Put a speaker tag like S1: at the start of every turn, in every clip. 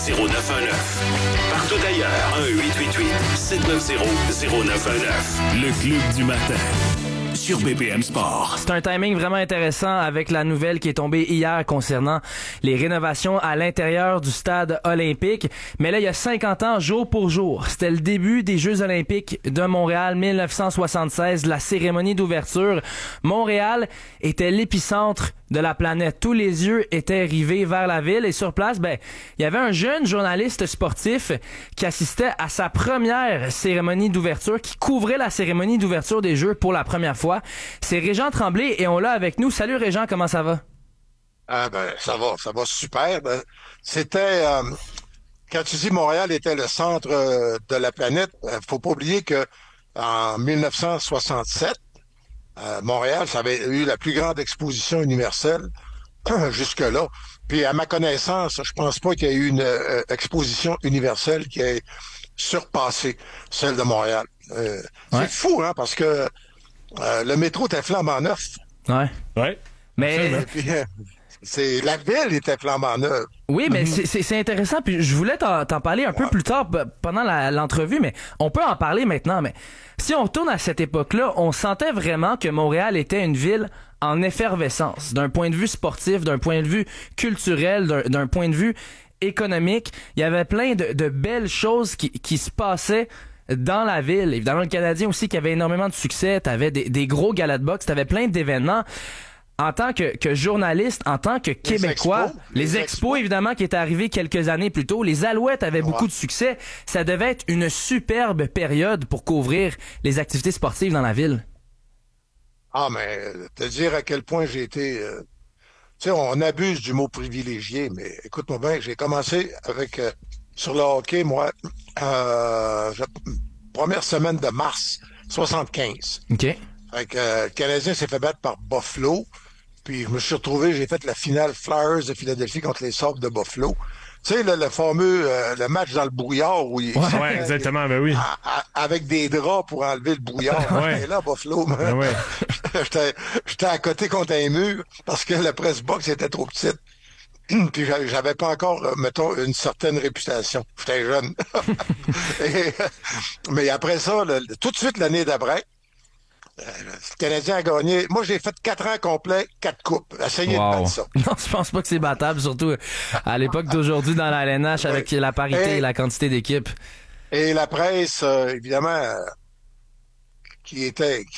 S1: 0919. Partout ailleurs, 1-888-790-0919. Le Club du matin. Sur BPM Sport.
S2: C'est un timing vraiment intéressant avec la nouvelle qui est tombée hier concernant les rénovations à l'intérieur du stade olympique. Mais là, il y a 50 ans, jour pour jour, c'était le début des Jeux olympiques de Montréal 1976, la cérémonie d'ouverture. Montréal était l'épicentre de la planète. Tous les yeux étaient rivés vers la ville et sur place, il y avait un jeune journaliste sportif qui assistait à sa première cérémonie d'ouverture, qui couvrait la cérémonie d'ouverture des Jeux pour la première fois. C'est Régent Tremblay et on l'a avec nous. Salut Régent, comment ça va?
S3: Ça va super. C'était quand tu dis Montréal était le centre de la planète, faut pas oublier que en 1967, Montréal, ça avait eu la plus grande exposition universelle jusque-là. Puis à ma connaissance, je pense pas qu'il y ait eu une exposition universelle qui ait surpassé celle de Montréal. C'est fou, hein, parce que le métro était flambant neuf.
S2: Ouais. Mais
S3: puis, la ville était flambant neuve.
S2: oui, mais c'est intéressant. Puis je voulais t'en parler un peu plus tard pendant l'entrevue, mais on peut en parler maintenant. Mais si on retourne à cette époque-là, on sentait vraiment que Montréal était une ville en effervescence, d'un point de vue sportif, d'un point de vue culturel, d'un point de vue économique. Il y avait plein de belles choses qui se passaient dans la ville. Évidemment, le Canadien aussi qui avait énormément de succès. T'avais des gros galas de boxe, t'avais plein d'événements. En tant que journaliste, en tant que Québécois, les expos évidemment qui étaient arrivés quelques années plus tôt, les Alouettes avaient beaucoup de succès. Ça devait être une superbe période pour couvrir les activités sportives dans la ville.
S3: Ah, mais te dire à quel point j'ai été... tu sais, on abuse du mot privilégié, mais écoute-moi bien, j'ai commencé avec... sur le hockey, moi, première semaine de mars 75.
S2: OK.
S3: Fait que, le Canadien s'est fait battre par Buffalo. Puis je me suis retrouvé, j'ai fait la finale Flyers de Philadelphie contre les Sabres de Buffalo. Tu sais, le fameux le match dans le brouillard où il
S4: ouais, exactement, ben oui.
S3: avec des draps pour enlever le brouillard.
S4: Ouais.
S3: Et là, Buffalo,
S4: ouais.
S3: j'étais à côté contre un mur parce que la presse box était trop petite. Puis j'avais pas encore, mettons, une certaine réputation. J'étais jeune. Mais après ça, tout de suite l'année d'après, le Canadien a gagné. Moi, j'ai fait 4 ans complets, 4 coupes. Essayez de battre ça.
S2: Non, je pense pas que c'est battable, surtout à l'époque d'aujourd'hui dans la LNH avec la parité et la quantité d'équipes.
S3: Et la presse, évidemment, c'était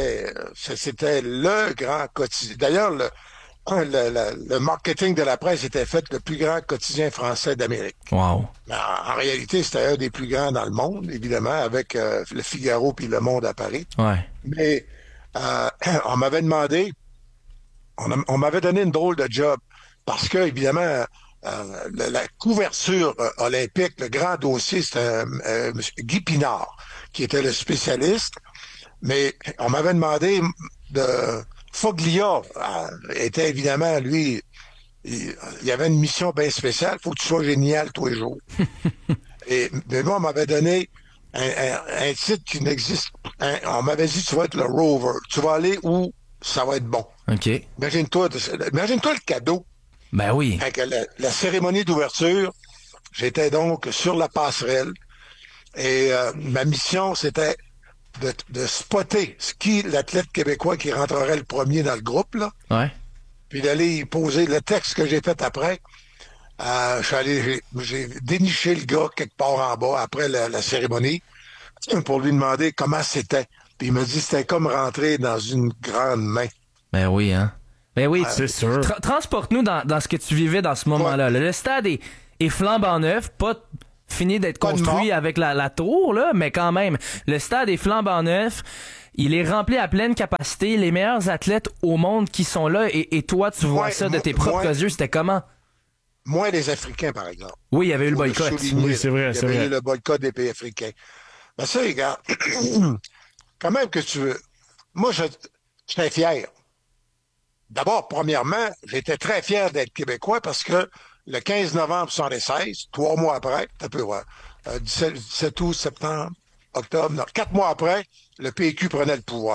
S3: le grand quotidien. D'ailleurs, le marketing de la presse était fait le plus grand quotidien français d'Amérique.
S2: Wow.
S3: En réalité, c'était un des plus grands dans le monde, évidemment, avec le Figaro puis Le Monde à Paris.
S2: Ouais.
S3: Mais on m'avait demandé, on m'avait donné une drôle de job parce que, évidemment, la couverture olympique, le grand dossier, c'était Guy Pinard, qui était le spécialiste. Mais on m'avait demandé de... Foglia était évidemment, lui, il y avait une mission bien spéciale. Faut que tu sois génial tous les jours. Mais moi, on m'avait donné un titre qui n'existe pas. On m'avait dit, tu vas être le rover. Tu vas aller où ça va être bon.
S2: OK.
S3: Imagine-toi le cadeau.
S2: Ben oui.
S3: Avec la cérémonie d'ouverture, j'étais donc sur la passerelle. Et ma mission, c'était de spotter l'athlète québécois qui rentrerait le premier dans le groupe, là.
S2: Ouais.
S3: Puis d'aller poser le texte que j'ai fait après. J'ai déniché le gars quelque part en bas après la cérémonie pour lui demander comment c'était. Puis il m'a dit c'était comme rentrer dans une grande main.
S2: Ben oui, hein. Ben oui,
S4: c'est sûr.
S2: Transporte-nous dans ce que tu vivais dans ce moment-là. Le stade est flambant neuf, pas fini d'être construit avec la tour, là, mais quand même, le stade est flambant neuf. Il est rempli à pleine capacité. Les meilleurs athlètes au monde qui sont là. Et toi, tu vois ça de tes propres yeux. C'était comment?
S3: Moins les Africains, par exemple.
S2: Oui, il y avait eu le boycott.
S4: Oui, c'est vrai, c'est vrai.
S3: Il y avait eu le boycott des pays africains. Ben ça, les gars, quand même que tu veux... Moi, j'étais fier. D'abord, premièrement, j'étais très fier d'être Québécois parce que le 15 novembre 1976, 3 mois après, tu peux voir, 17 août, septembre, octobre, non, 4 mois après, le PQ prenait le pouvoir.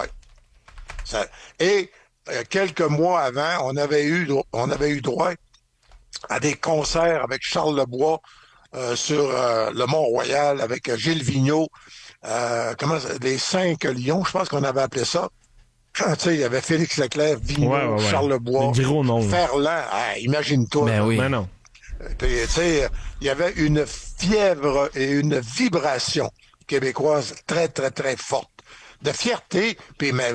S3: Quelques mois avant, on avait eu droit à des concerts avec Charles Lebois sur le Mont-Royal avec Gilles Vigneault. Les 5 lions, je pense qu'on avait appelé ça. Tu sais, il y avait Félix Leclerc, Vigneault, Charles Lebois,
S4: gros nom.
S3: Ferland. Imagine-toi.
S2: Ben oui.
S4: Mais non.
S3: Puis, tu sais, il y avait une fièvre et une vibration québécoise très, très, très forte. De fierté, puis, mais,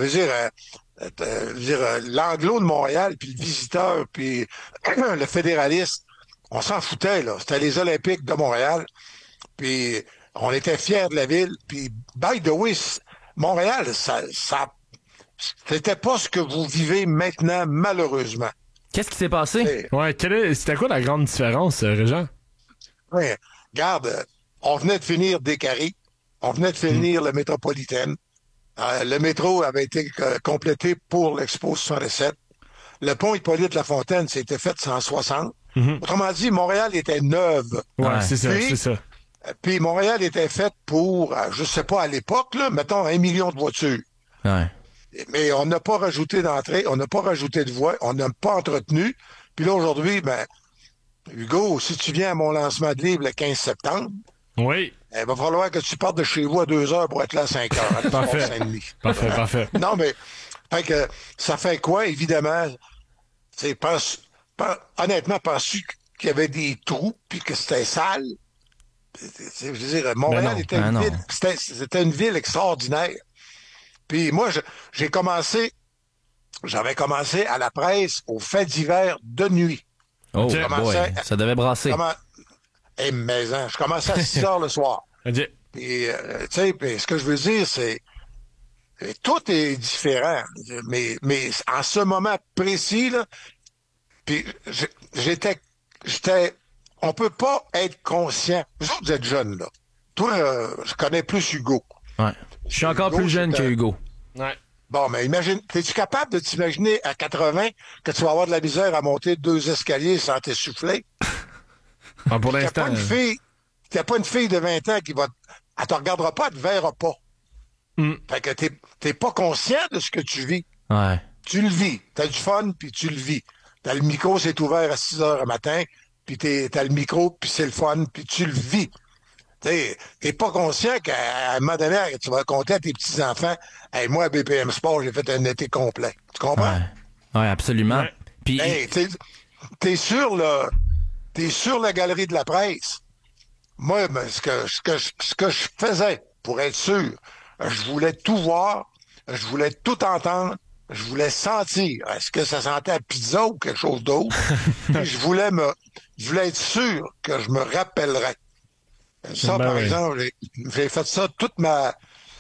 S3: l'anglo de Montréal, puis le visiteur, puis le fédéraliste, on s'en foutait, là. C'était les Olympiques de Montréal, puis on était fiers de la ville, puis, by the way, Montréal, c'était pas ce que vous vivez maintenant, malheureusement.
S2: Qu'est-ce qui s'est passé?
S4: Ouais, c'était quoi la grande différence, Régent?
S3: Oui, regarde, on venait de finir Descaries, on venait de finir le Métropolitaine. Le métro avait été complété pour l'Expo 67. Le pont Hippolyte-Lafontaine, c'était fait en 60. Autrement dit, Montréal était neuve.
S4: Ouais, c'est ça,
S3: Puis,
S4: c'est ça.
S3: Puis Montréal était fait pour, je sais pas à l'époque, là, mettons 1 million de voitures.
S2: Ouais.
S3: Mais on n'a pas rajouté d'entrée, on n'a pas rajouté de voies, on n'a pas entretenu. Puis là, aujourd'hui, ben, Hugo, si tu viens à mon lancement de livre le 15 septembre,
S4: Oui.
S3: il va falloir que tu partes de chez vous à 2 heures pour être là à 5 heures.
S4: Parfait. Parfait.
S3: Non, mais fait que, ça fait quoi, évidemment? Honnêtement, penses-tu qu'il y avait des trous puis que c'était sale? Je veux dire, Montréal était une ville, c'était une ville extraordinaire. Puis moi, j'avais commencé à la presse au fait divers de nuit.
S2: Oh, boy, ça devait brasser.
S3: Je commençais à 6 heures le soir.
S4: OK.
S3: Puis, tu sais, ce que je veux dire, c'est tout est différent. Mais en ce moment précis, là, puis on peut pas être conscient. Vous êtes jeunes, là. Toi, je connais plus Hugo.
S2: Ouais. Je suis encore
S3: Hugo,
S2: plus jeune que Hugo.
S4: Ouais.
S3: Bon, mais imagine, es-tu capable de t'imaginer à 80 que tu vas avoir de la misère à monter 2 escaliers sans t'essouffler?
S4: Ah, pour
S3: T'as
S4: l'instant.
S3: pas une fille de 20 ans qui va... Elle te regardera pas, elle te verra pas. Fait que t'es pas conscient de ce que tu vis.
S2: Ouais.
S3: Tu le vis. T'as du fun, puis tu le vis. T'as le micro, c'est ouvert à 6 heures le matin, puis t'as le micro, puis c'est le fun, puis tu le vis. T'es pas conscient qu'à un moment donné, tu vas compter à tes petits-enfants, « Hey, moi, à BPM Sport, j'ai fait un été complet. » Tu comprends?
S2: Ouais, absolument.
S4: Ouais.
S2: Puis,
S3: Hey, t'es sur la galerie de la presse. Moi, ben, ce que je faisais pour être sûr, je voulais tout voir, je voulais tout entendre, je voulais sentir. Est-ce que ça sentait à pizza ou quelque chose d'autre? Puis je voulais être sûr que je me rappellerais. Ça, par exemple, j'ai fait ça toute ma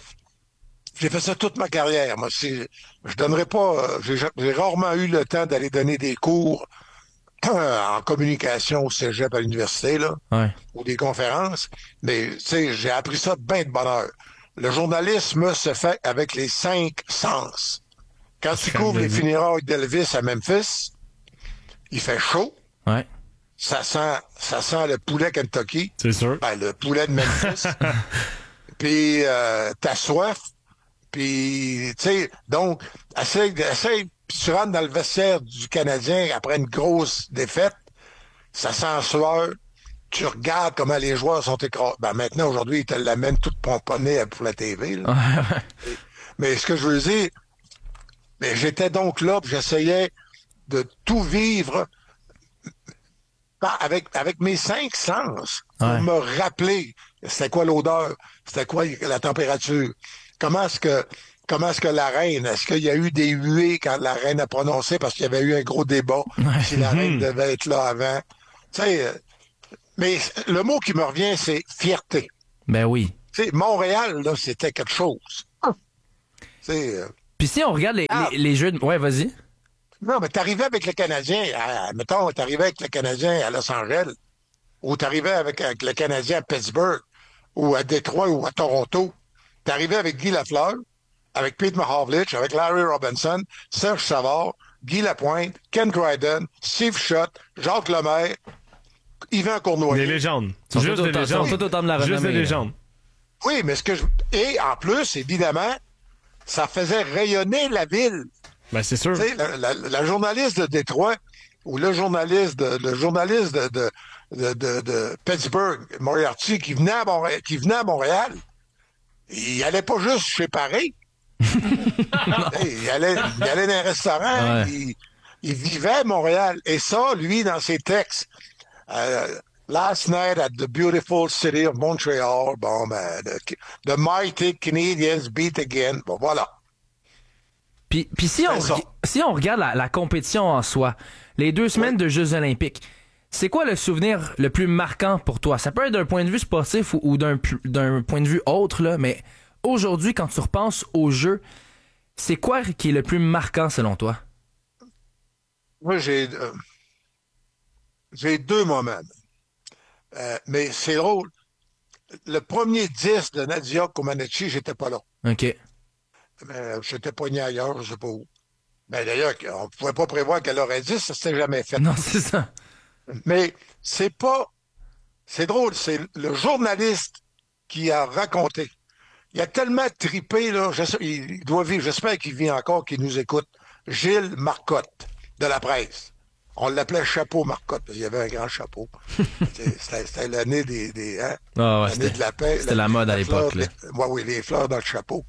S3: carrière. Moi, je donnerais pas, j'ai rarement eu le temps d'aller donner des cours en communication au cégep à l'université, là, ou des conférences. Mais, tu sais, j'ai appris ça bien de bonne heure. Le journalisme se fait avec les 5 sens. Quand tu couvres les funérailles d'Elvis à Memphis, il fait chaud.
S2: Ouais.
S3: Ça sent le poulet Kentucky.
S4: C'est sûr.
S3: Ben, le poulet de Memphis. Puis, t'as soif. Puis, tu sais, donc, essaye, puis tu rentres dans le vestiaire du Canadien après une grosse défaite. Ça sent sueur. Tu regardes comment les joueurs sont écrasés. Ben, maintenant, aujourd'hui, ils te l'amènent tout pomponné pour la TV, là. Mais ce que je veux dire, mais j'étais donc là, puis j'essayais de tout vivre avec mes 5 sens pour me rappeler c'était quoi l'odeur, c'était quoi la température, comment est-ce que la reine, est-ce qu'il y a eu des huées quand la reine a prononcé parce qu'il y avait eu un gros débat si la reine devait être là avant. Tu sais, mais le mot qui me revient, c'est fierté.
S2: Ben oui.
S3: Tu sais, Montréal, là, c'était quelque chose.
S2: Puis si on regarde les jeux de... Ouais, vas-y.
S3: Non, mais t'arrivais avec le Canadien, mettons, t'arrivais avec le Canadien à Los Angeles, ou t'arrivais avec le Canadien à Pittsburgh, ou à Détroit, ou à Toronto. T'arrivais avec Guy Lafleur, avec Pete Mahovlich, avec Larry Robinson, Serge Savard, Guy Lapointe, Ken Dryden, Steve Shutt, Jacques Lemaire, Yvan Cournoyer.
S4: Des légendes.
S2: Ils sont tous autant de la renommée.
S4: Juste des légendes.
S3: Oui, mais et en plus, évidemment, ça faisait rayonner la ville.
S4: Ben, c'est sûr.
S3: Tu sais, la journaliste de Détroit ou le journaliste de Pittsburgh, Moriarty, qui venait à Montréal, il allait pas juste chez Paris. Il allait dans un restaurant,
S2: Ouais.
S3: il vivait à Montréal. Et ça, lui, dans ses textes, Last night at the beautiful city of Montreal, bon, ben, the mighty Canadians beat again. Bon, voilà.
S2: Puis
S3: C'est ça.
S2: si on regarde la compétition en soi, les 2 semaines de Jeux olympiques, c'est quoi le souvenir le plus marquant pour toi? Ça peut être d'un point de vue sportif ou d'un point de vue autre, là, mais aujourd'hui, quand tu repenses aux Jeux, c'est quoi qui est le plus marquant selon toi?
S3: Moi, j'ai 2 moments. Mais c'est drôle. Le premier 10 de Nadia Comaneci, j'étais pas là.
S2: OK.
S3: J'étais pogné ailleurs, je sais pas où. Mais d'ailleurs, on pouvait pas prévoir qu'elle aurait 10, ça s'était jamais fait.
S2: Non, c'est ça.
S3: Mais c'est drôle, c'est le journaliste qui a raconté. Il a tellement tripé, là, il doit vivre, j'espère qu'il vit encore, qu'il nous écoute. Gilles Marcotte, de la presse. On l'appelait Chapeau Marcotte, parce qu'il y avait un grand chapeau. C'était l'année hein,
S2: Ah ouais,
S3: l'année de la paix.
S2: c'était la mode à l'époque, là.
S3: Oui, les fleurs dans le chapeau.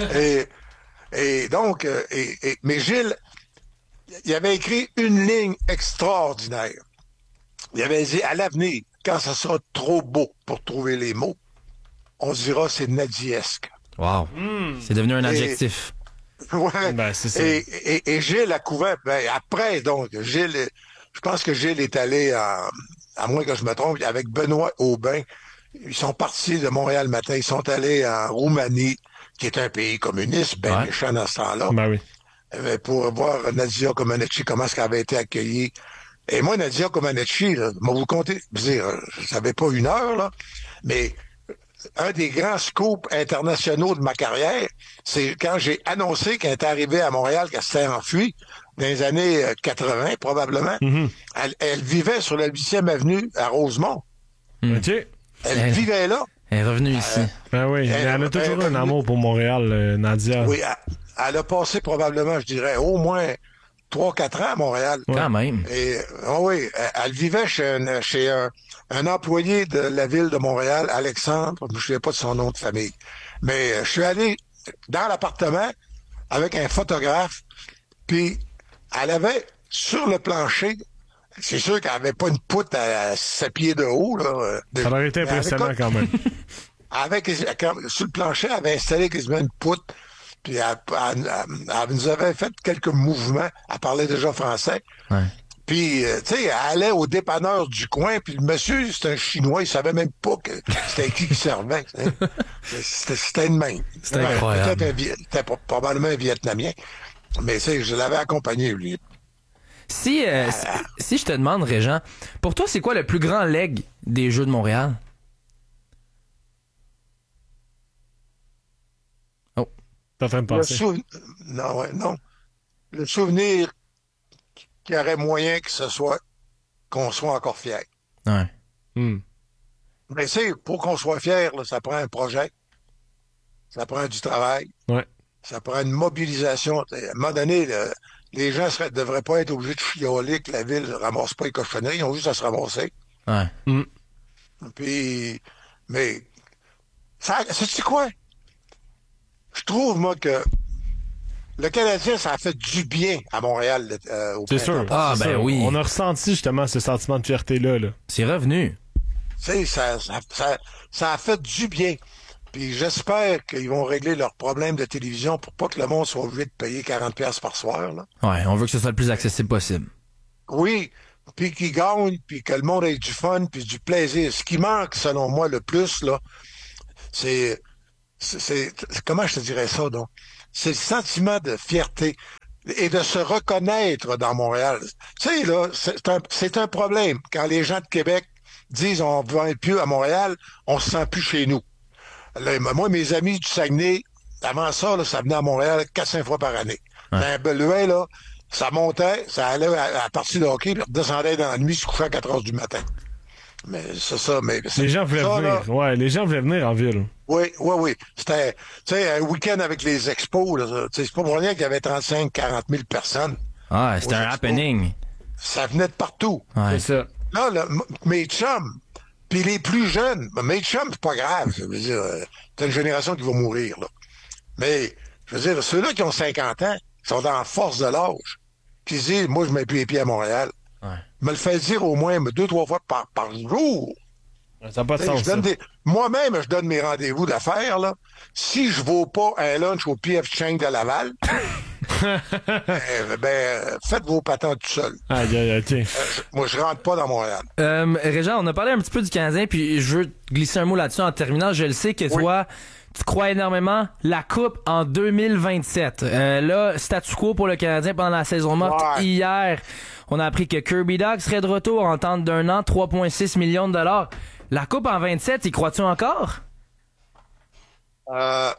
S3: Et donc, mais Gilles, il avait écrit une ligne extraordinaire. Il avait dit, à l'avenir, quand ça sera trop beau pour trouver les mots, on se dira c'est nadiesque.
S2: Wow. C'est devenu un adjectif.
S3: Ouais.
S4: Ben, c'est ça.
S3: Et Gilles a couvert, ben, après, donc, Gilles, je pense que Gilles est allé, à moins que je me trompe, avec Benoît Aubin, ils sont partis de Montréal matin, ils sont allés en Roumanie, qui est un pays communiste, ben
S2: Ouais.
S3: méchant dans ce temps-là,
S4: Ben oui.
S3: pour voir Nadia Comaneci, comment est-ce qu'elle avait été accueillie. Et moi, Nadia Comaneci, là, moi, vous comptez, je savais pas 1 heure, là, mais un des grands scoops internationaux de ma carrière, c'est quand j'ai annoncé qu'elle était arrivée à Montréal, qu'elle s'était enfuie, dans les années 80, probablement. Elle vivait sur la 8e avenue à Rosemont.
S4: OK.
S3: Elle vivait là.
S2: Elle est revenue ici.
S4: Ben oui. Elle a toujours un amour pour Montréal, Nadia.
S3: Oui, elle a passé probablement, je dirais, au moins 3-4 ans à Montréal.
S2: Quand même.
S3: Et oui, elle vivait chez un employé de la ville de Montréal, Alexandre, je ne me souviens pas de son nom de famille. Mais je suis allé dans l'appartement avec un photographe, puis elle avait sur le plancher, c'est sûr qu'elle n'avait pas une poutre à 7 pieds de haut. Là,
S4: Ça aurait été
S3: mais elle avait
S4: impressionnant quand même.
S3: sur le plancher, elle avait installé quasiment une poutre. Puis elle nous avait fait quelques mouvements. Elle parlait déjà français.
S2: Ouais.
S3: Puis, tu sais, elle allait au dépanneur du coin, puis le monsieur, c'était un Chinois, il savait même pas que c'était qui servait. C'était une main.
S2: C'était incroyable.
S3: C'était probablement un Vietnamien. Mais, tu sais, je l'avais accompagné, lui.
S2: Si je te demande, Régent, pour toi, c'est quoi le plus grand leg des Jeux de Montréal?
S4: T'es en train de penser.
S3: Non, ouais, non. Le souvenir qu'il y aurait moyen que ce soit qu'on soit encore fier.
S2: Ouais.
S3: Mais c'est pour qu'on soit fier, là, ça prend un projet, ça prend du travail,
S4: Ouais.
S3: ça prend une mobilisation. À un moment donné, les gens ne devraient pas être obligés de chialer que la ville ne ramasse pas les cochonneries, ils ont juste à se ramasser.
S2: Ouais.
S3: Puis, mais, ça, sais-tu quoi? Je trouve, moi, que le Canadien, ça a fait du bien à Montréal au
S4: C'est sûr.
S3: printemps.
S2: Ah,
S4: C'est
S2: ben
S4: sûr.
S2: oui.
S4: On a ressenti justement ce sentiment de fierté-là. Là.
S2: C'est revenu.
S3: Tu sais, ça a fait du bien. Puis j'espère qu'ils vont régler leurs problèmes de télévision pour pas que le monde soit obligé de payer 40$ par soir. Là.
S2: Ouais, on veut que ce soit le plus accessible possible.
S3: Oui, puis qu'ils gagnent, puis que le monde ait du fun, puis du plaisir. Ce qui manque, selon moi, le plus, là, c'est comment je te dirais ça, donc? C'est le sentiment de fierté et de se reconnaître dans Montréal. Tu sais, là, c'est un problème. Quand les gens de Québec disent on ne va plus à Montréal, on se sent plus chez nous. Là, moi, mes amis du Saguenay, avant ça, là, ça venait à Montréal 4-5 fois par année.
S2: Ouais.
S3: Dans un Beluin, là, ça montait, ça allait à la partie de hockey, puis redescendait dans la nuit, se couchait à 4 heures du matin. Mais c'est ça, mais...
S4: Les gens voulaient
S3: ça,
S4: venir.
S3: là,
S4: Ouais, les gens voulaient venir en ville.
S3: oui. C'était, tu sais, un week-end avec les expos, là, c'est pas pour rien qu'il y avait 35-40 000 personnes.
S2: Ah, c'était
S3: Aux
S2: un
S3: expos.
S2: happening.
S3: Ça venait de partout.
S2: Ouais.
S4: C'est ça.
S3: là, mes chums, puis les plus jeunes, mes chums, c'est pas grave. Je veux dire, t'as une génération qui va mourir, là. Mais, je veux dire, ceux-là qui ont 50 ans, qui sont en force de l'âge, qui se disent, moi, je mets plus les pieds à Montréal.
S2: Ouais.
S3: Me le fait dire au moins 2-3 fois par jour.
S4: Ça n'a pas de sens, ça.
S3: Moi-même, je donne mes rendez-vous d'affaires, là. Si je vaux pas un lunch au P.F. Chang de Laval, faites vos patents tout seul.
S4: OK.
S3: Moi, je rentre pas dans Montréal.
S2: Régent, on a parlé un petit peu du Canadien, puis je veux glisser un mot là-dessus en terminant. Je le sais que toi, tu crois énormément la Coupe en 2027. Là, statu quo pour le Canadien pendant la saison morte.
S3: Ouais.
S2: Hier, on a appris que Kirby Dach serait de retour en entente d'un an, 3,6 millions de dollars. La Coupe en 27, y crois-tu encore?
S3: Moi,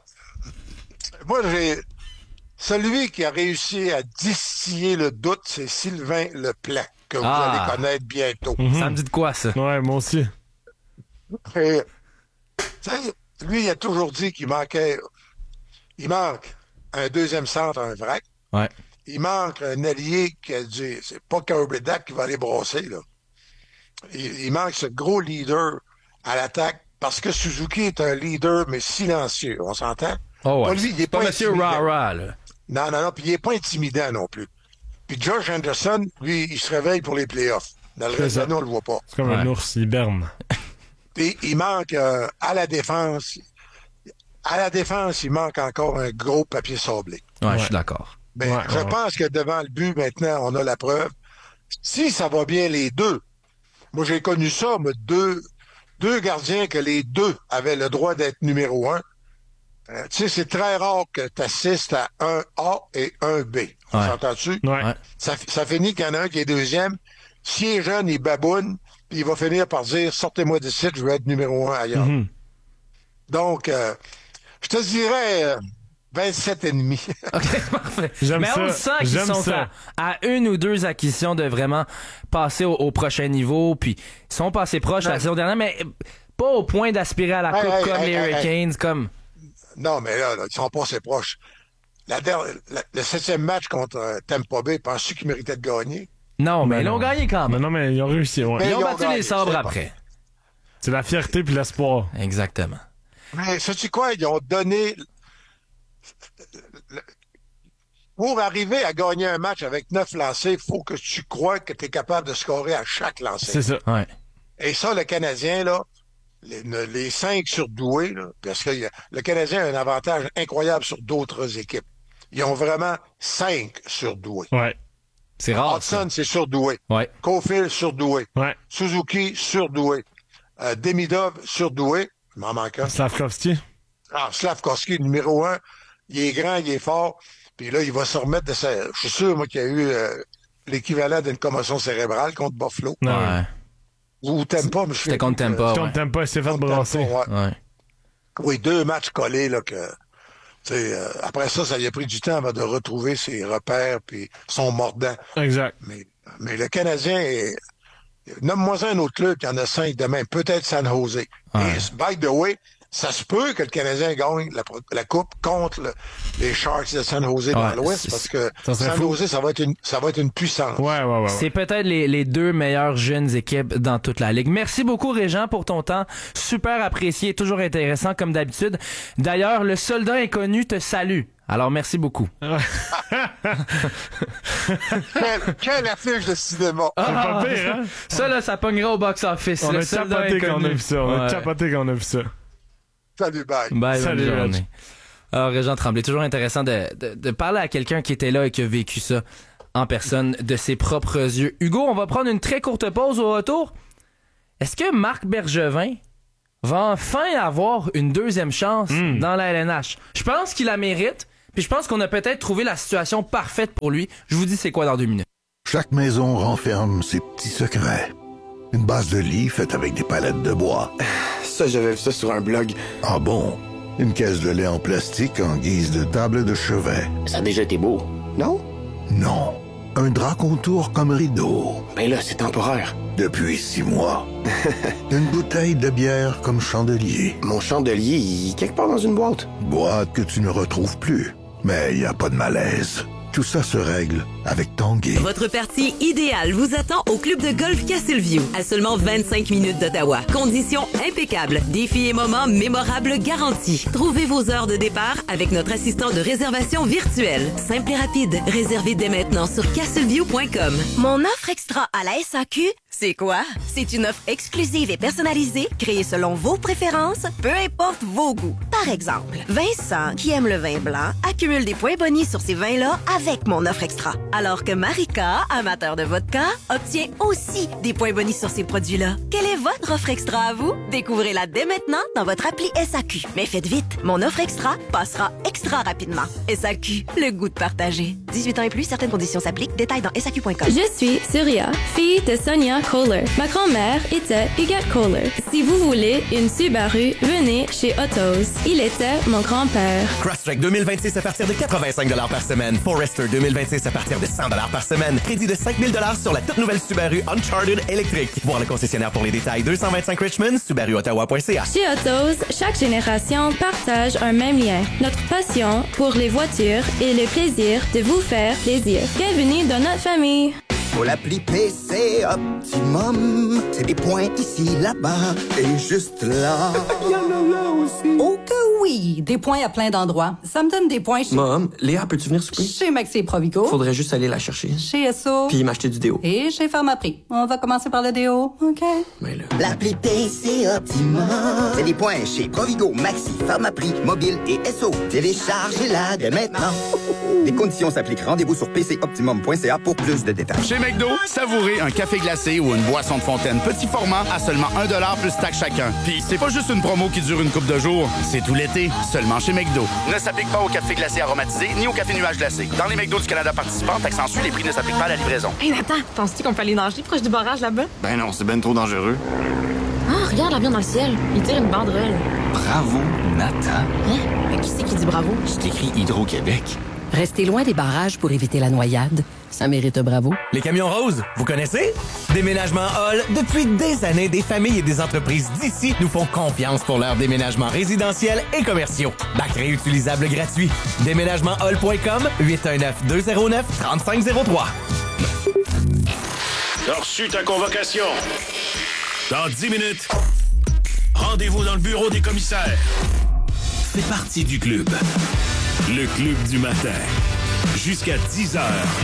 S3: celui qui a réussi à distiller le doute, c'est Sylvain Leplan, que vous allez connaître bientôt.
S2: Ça me dit de quoi, ça?
S4: Ouais, moi aussi.
S3: Et, lui, il a toujours dit qu'il manquait... Il manque un deuxième centre, un vrac.
S2: Ouais.
S3: Il manque un allié qui a dit... C'est pas Kirby Dach qui va aller brosser, là. Il manque ce gros leader à l'attaque, parce que Suzuki est un leader, mais silencieux. On s'entend?
S2: Oh ouais.
S3: Pas lui, il est
S2: pas
S3: pas
S2: Monsieur
S3: intimidant.
S2: Rara, là.
S3: Non, puis il est pas intimidant non plus. Puis Josh Anderson, lui, il se réveille pour les playoffs. Dans le reste de l'année, on le voit pas.
S4: C'est comme un ours, il berne.
S3: Et il manque à la défense. À la défense, il manque encore un gros papier sablé.
S2: Ouais, je suis d'accord.
S3: Mais je pense que devant le but, maintenant, on a la preuve. Si ça va bien les deux, moi j'ai connu ça, mais deux gardiens que les deux avaient le droit d'être numéro 1. Tu sais, c'est très rare que tu assistes à un A et un B. On s'entend-tu?
S4: Ouais.
S3: Ça finit qu'il y en a un qui est deuxième. S'il est jeune, il baboune, puis il va finir par dire « Sortez-moi d'ici, je veux être numéro 1 ailleurs. Donc, je te dirais 27,5.
S2: OK, parfait.
S4: J'aime
S2: Mais
S4: ça.
S2: on sent qu'ils
S4: J'aime
S2: sont
S4: ça.
S2: à une ou deux acquisitions de vraiment passer au prochain niveau, puis ils sont passés proches la saison dernière, mais pas au point d'aspirer à la Coupe comme les Hurricanes, comme...
S3: Non, mais là, ils sont passés proches. Le 7e match contre Tampa Bay, penses-tu qu'ils méritaient de gagner?
S2: Non, mais ils l'ont
S4: non.
S2: gagné quand
S4: Mais
S2: même.
S4: non, mais ils ont réussi, ouais.
S3: Mais
S2: Ils ont
S3: ils ont
S2: battu
S3: gagné,
S2: les sabres
S3: c'est
S2: après.
S4: C'est la fierté puis l'espoir.
S2: Exactement.
S3: Mais sais-tu quoi? Ils ont donné... Pour arriver à gagner un match avec 9 lancés, il faut que tu crois que tu es capable de scorer à chaque lancé.
S4: C'est ça.
S2: Ouais.
S3: Et ça, le Canadien, là, les 5 surdoués, là, parce que le Canadien a un avantage incroyable sur d'autres équipes. Ils ont vraiment 5 surdoués.
S4: Ouais.
S2: C'est rare, ça.
S3: Hudson, c'est surdoué.
S2: Ouais.
S3: Caulfield, surdoué.
S4: Ouais.
S3: Suzuki, surdoué. Demidov, surdoué. Il m'en manque un.
S4: Slavkovski.
S3: Slavkovski, numéro 1. Il est grand, il est fort. Puis là, il va se remettre de sa... Je suis sûr, moi, qu'il y a eu l'équivalent d'une commotion cérébrale contre Buffalo.
S2: Ouais.
S3: Ou Tampa, mais je
S2: C'était contre Tampa,
S4: Comme t'aimes pas, il s'est fait brasser.
S2: Ouais.
S3: Oui, 2 matchs collés, là, que... après ça y a pris du temps avant de retrouver ses repères puis son mordant.
S4: Exact.
S3: Mais le Canadien est... Nomme-moi un autre club qui en a 5 de même. Peut-être San Jose.
S2: Ouais.
S3: Et, by the way, ça se peut que le Canadien gagne la Coupe contre les Sharks de San Jose dans l'Ouest parce que San Jose, ça va être une puissance.
S4: Ouais.
S2: C'est peut-être les deux meilleures jeunes équipes dans toute la Ligue. Merci beaucoup, Régent, pour ton temps. Super apprécié, toujours intéressant, comme d'habitude. D'ailleurs, le soldat inconnu te salue. Alors, merci beaucoup.
S3: Quelle affiche de cinéma!
S4: C'est pas pire, hein?
S2: Ça, là, ça pognera au box-office.
S4: On
S2: Le
S4: a
S2: soldat
S4: capoté quand on a
S2: inconnu.
S4: vu ça. On a capoté quand on a vu ça.
S3: Salut, bye!
S2: Bye,
S4: Salut,
S2: bonne
S4: Reg.
S2: journée. Alors, Régent Tremblay, toujours intéressant de parler à quelqu'un qui était là et qui a vécu ça en personne de ses propres yeux. Hugo, on va prendre une très courte pause au retour. Est-ce que Marc Bergevin va enfin avoir une deuxième chance dans la LNH? Je pense qu'il la mérite, puis je pense qu'on a peut-être trouvé la situation parfaite pour lui. Je vous dis c'est quoi dans 2 minutes.
S5: Chaque maison renferme ses petits secrets. Une base de lit faite avec des palettes de bois.
S6: Ça, j'avais vu ça sur un blog.
S5: Ah bon? Une caisse de lait en plastique en guise de table de chevet.
S6: Ça a déjà été beau, non?
S5: Non. Un drap contour comme rideau.
S6: Ben là, c'est temporaire.
S5: Depuis 6 mois. Une bouteille de bière comme chandelier.
S6: Mon chandelier, il est quelque part dans une boîte.
S5: Boîte que tu ne retrouves plus. Mais il n'y a pas de malaise. tout ça se règle avec Tanguay.
S7: Votre partie idéale vous attend au club de golf Castleview, à seulement 25 minutes d'Ottawa. Conditions impeccables, défis et moments mémorables garantis. Trouvez vos heures de départ avec notre assistant de réservation virtuelle. Simple et rapide, réservez dès maintenant sur castleview.com.
S8: Mon offre extra à la SAQ, c'est quoi? C'est une offre exclusive et personnalisée, créée selon vos préférences, peu importe vos goûts. Par exemple, Vincent, qui aime le vin blanc, accumule des points bonis sur ces vins-là avec mon offre extra. Alors que Marika, amateur de vodka, obtient aussi des points bonis sur ces produits-là. Quelle est votre offre extra à vous? Découvrez-la dès maintenant dans votre appli SAQ. Mais faites vite, mon offre extra passera extra rapidement. SAQ, le goût de partager. 18 ans et plus, certaines conditions s'appliquent. Détails dans SAQ.com.
S9: Je suis Surya, fille de Sonia Kohler. Ma grand-mère était Huguette Kohler. Si vous voulez une Subaru, venez chez Autos. Il était mon grand-père.
S10: Crosstrek 2026 à partir de 85 $ par semaine. Forester 2026 à partir de 100 $ par semaine. Crédit de 5 000 $ sur la toute nouvelle Subaru Uncharted électrique. Voir le concessionnaire pour les détails. 225 Richmond, SubaruOttawa.ca.
S9: Chez Autos, chaque génération partage un même lien. Notre passion pour les voitures et le plaisir de vous faire plaisir. Bienvenue dans notre famille.
S11: Pour l'appli PC Optimum, c'est des points ici, là-bas et juste là.
S12: Il y en a là aussi. Oh que oui, des points à plein d'endroits. Ça me donne des points chez...
S6: Mom, Léa, peux-tu venir souper?
S12: Chez Maxi et Provigo.
S6: Faudrait juste aller la chercher.
S12: Chez Esso.
S6: Puis m'acheter du déo.
S12: Et chez Pharmaprix. On va commencer par le déo, OK?
S6: Mais là...
S11: L'appli PC Optimum, c'est des points chez Provigo, Maxi, Pharmaprix, Mobile et Esso. Téléchargez-la dès maintenant. Les conditions s'appliquent. Rendez-vous sur pcoptimum.ca pour plus de détails.
S13: Chez McDo, savourez un café glacé ou une boisson de fontaine petit format à seulement 1$ plus taxe chacun. Puis c'est pas juste une promo qui dure une couple de jours, c'est tout l'été, seulement chez McDo. Ne s'applique pas au café glacé aromatisé ni au café nuage glacé. Dans les McDo du Canada participants, taxe en les prix ne s'appliquent pas à la livraison.
S14: Hey Nathan, penses-tu qu'on peut aller nager proche du barrage là-bas?
S13: Ben non, c'est ben trop dangereux.
S14: Ah, regarde l'avion dans le ciel. Il tire une banderole.
S15: Bravo, Nathan.
S14: Hein? Mais qui c'est qui dit bravo?
S15: C'est écrit Hydro-Québec.
S16: Restez loin des barrages pour éviter la noyade. Ça mérite un bravo.
S10: Les camions roses, vous connaissez? Déménagement Hall, depuis des années, des familles et des entreprises d'ici nous font confiance pour leurs déménagements résidentiels et commerciaux. Bac réutilisable gratuit. Déménagementhall.com, 819-209-3503.
S1: T'as reçu ta convocation. Dans 10 minutes, rendez-vous dans le bureau des commissaires. Fais partie du club. Le club du matin. Jusqu'à 10h.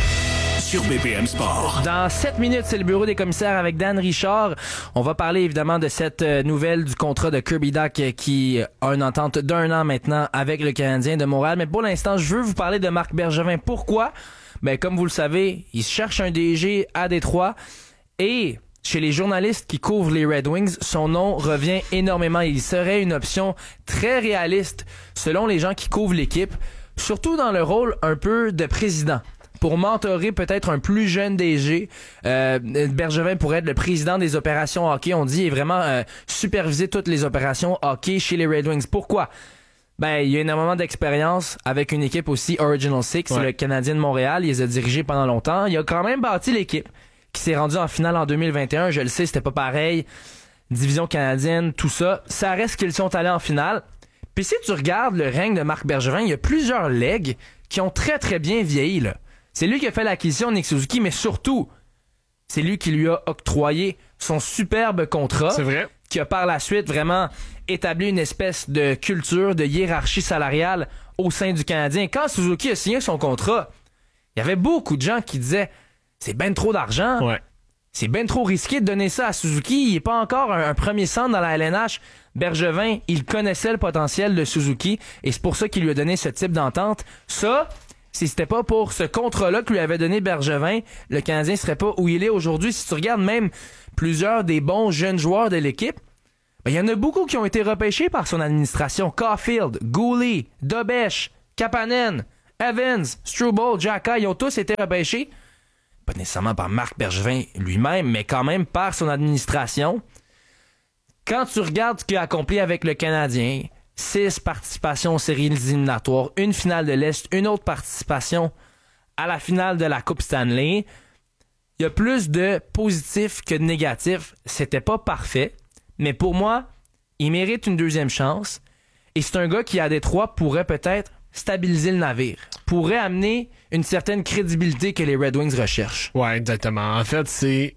S1: Sur BPM Sport.
S2: Dans 7 minutes, c'est le bureau des commissaires avec Dan Richard. On va parler évidemment de cette nouvelle du contrat de Kirby Dach qui a une entente d'1 an maintenant avec le Canadien de Montréal. Mais pour l'instant, je veux vous parler de Marc Bergevin. Pourquoi? Ben, comme vous le savez, il cherche un DG à Détroit et chez les journalistes qui couvrent les Red Wings, son nom revient énormément. Il serait une option très réaliste selon les gens qui couvrent l'équipe, surtout dans le rôle un peu de président. Pour mentorer peut-être un plus jeune DG, Bergevin pourrait être le président des opérations hockey, on dit, et vraiment superviser toutes les opérations hockey chez les Red Wings. Pourquoi? Ben, il y a énormément d'expérience avec une équipe aussi Original Six, le Canadien de Montréal. Il les a dirigés pendant longtemps. Il a quand même bâti l'équipe qui s'est rendue en finale en 2021. Je le sais, c'était pas pareil. Division canadienne, tout ça. Ça reste qu'ils sont allés en finale. Puis si tu regardes le règne de Marc Bergevin, il y a plusieurs legs qui ont très très bien vieilli, là. C'est lui qui a fait l'acquisition de Nick Suzuki, mais surtout, c'est lui qui lui a octroyé son superbe contrat.
S4: C'est vrai.
S2: Qui a par la suite vraiment établi une espèce de culture, de hiérarchie salariale au sein du Canadien. Quand Suzuki a signé son contrat, il y avait beaucoup de gens qui disaient « C'est ben trop d'argent.
S4: Ouais.
S2: C'est ben trop risqué de donner ça à Suzuki. Il n'est pas encore un premier centre dans la LNH. » Bergevin, il connaissait le potentiel de Suzuki et c'est pour ça qu'il lui a donné ce type d'entente. Ça, si c'était pas pour ce contrat-là que lui avait donné Bergevin, le Canadien serait pas où il est aujourd'hui. Si tu regardes même plusieurs des bons jeunes joueurs de l'équipe, ben, il y en a beaucoup qui ont été repêchés par son administration. Caulfield, Gooley, Dobesch, Kapanen, Evans, Struble, Xhaka, ils ont tous été repêchés. Pas nécessairement par Marc Bergevin lui-même, mais quand même par son administration. Quand tu regardes ce qu'il a accompli avec le Canadien, 6 participations aux séries éliminatoires, une finale de l'Est, une autre participation à la finale de la Coupe Stanley, il y a plus de positifs que de négatifs. C'était pas parfait, mais pour moi, il mérite une deuxième chance. Et c'est un gars qui, à Détroit, pourrait peut-être stabiliser le navire. pourrait amener une certaine crédibilité que les Red Wings recherchent.
S4: Ouais, exactement. En fait, c'est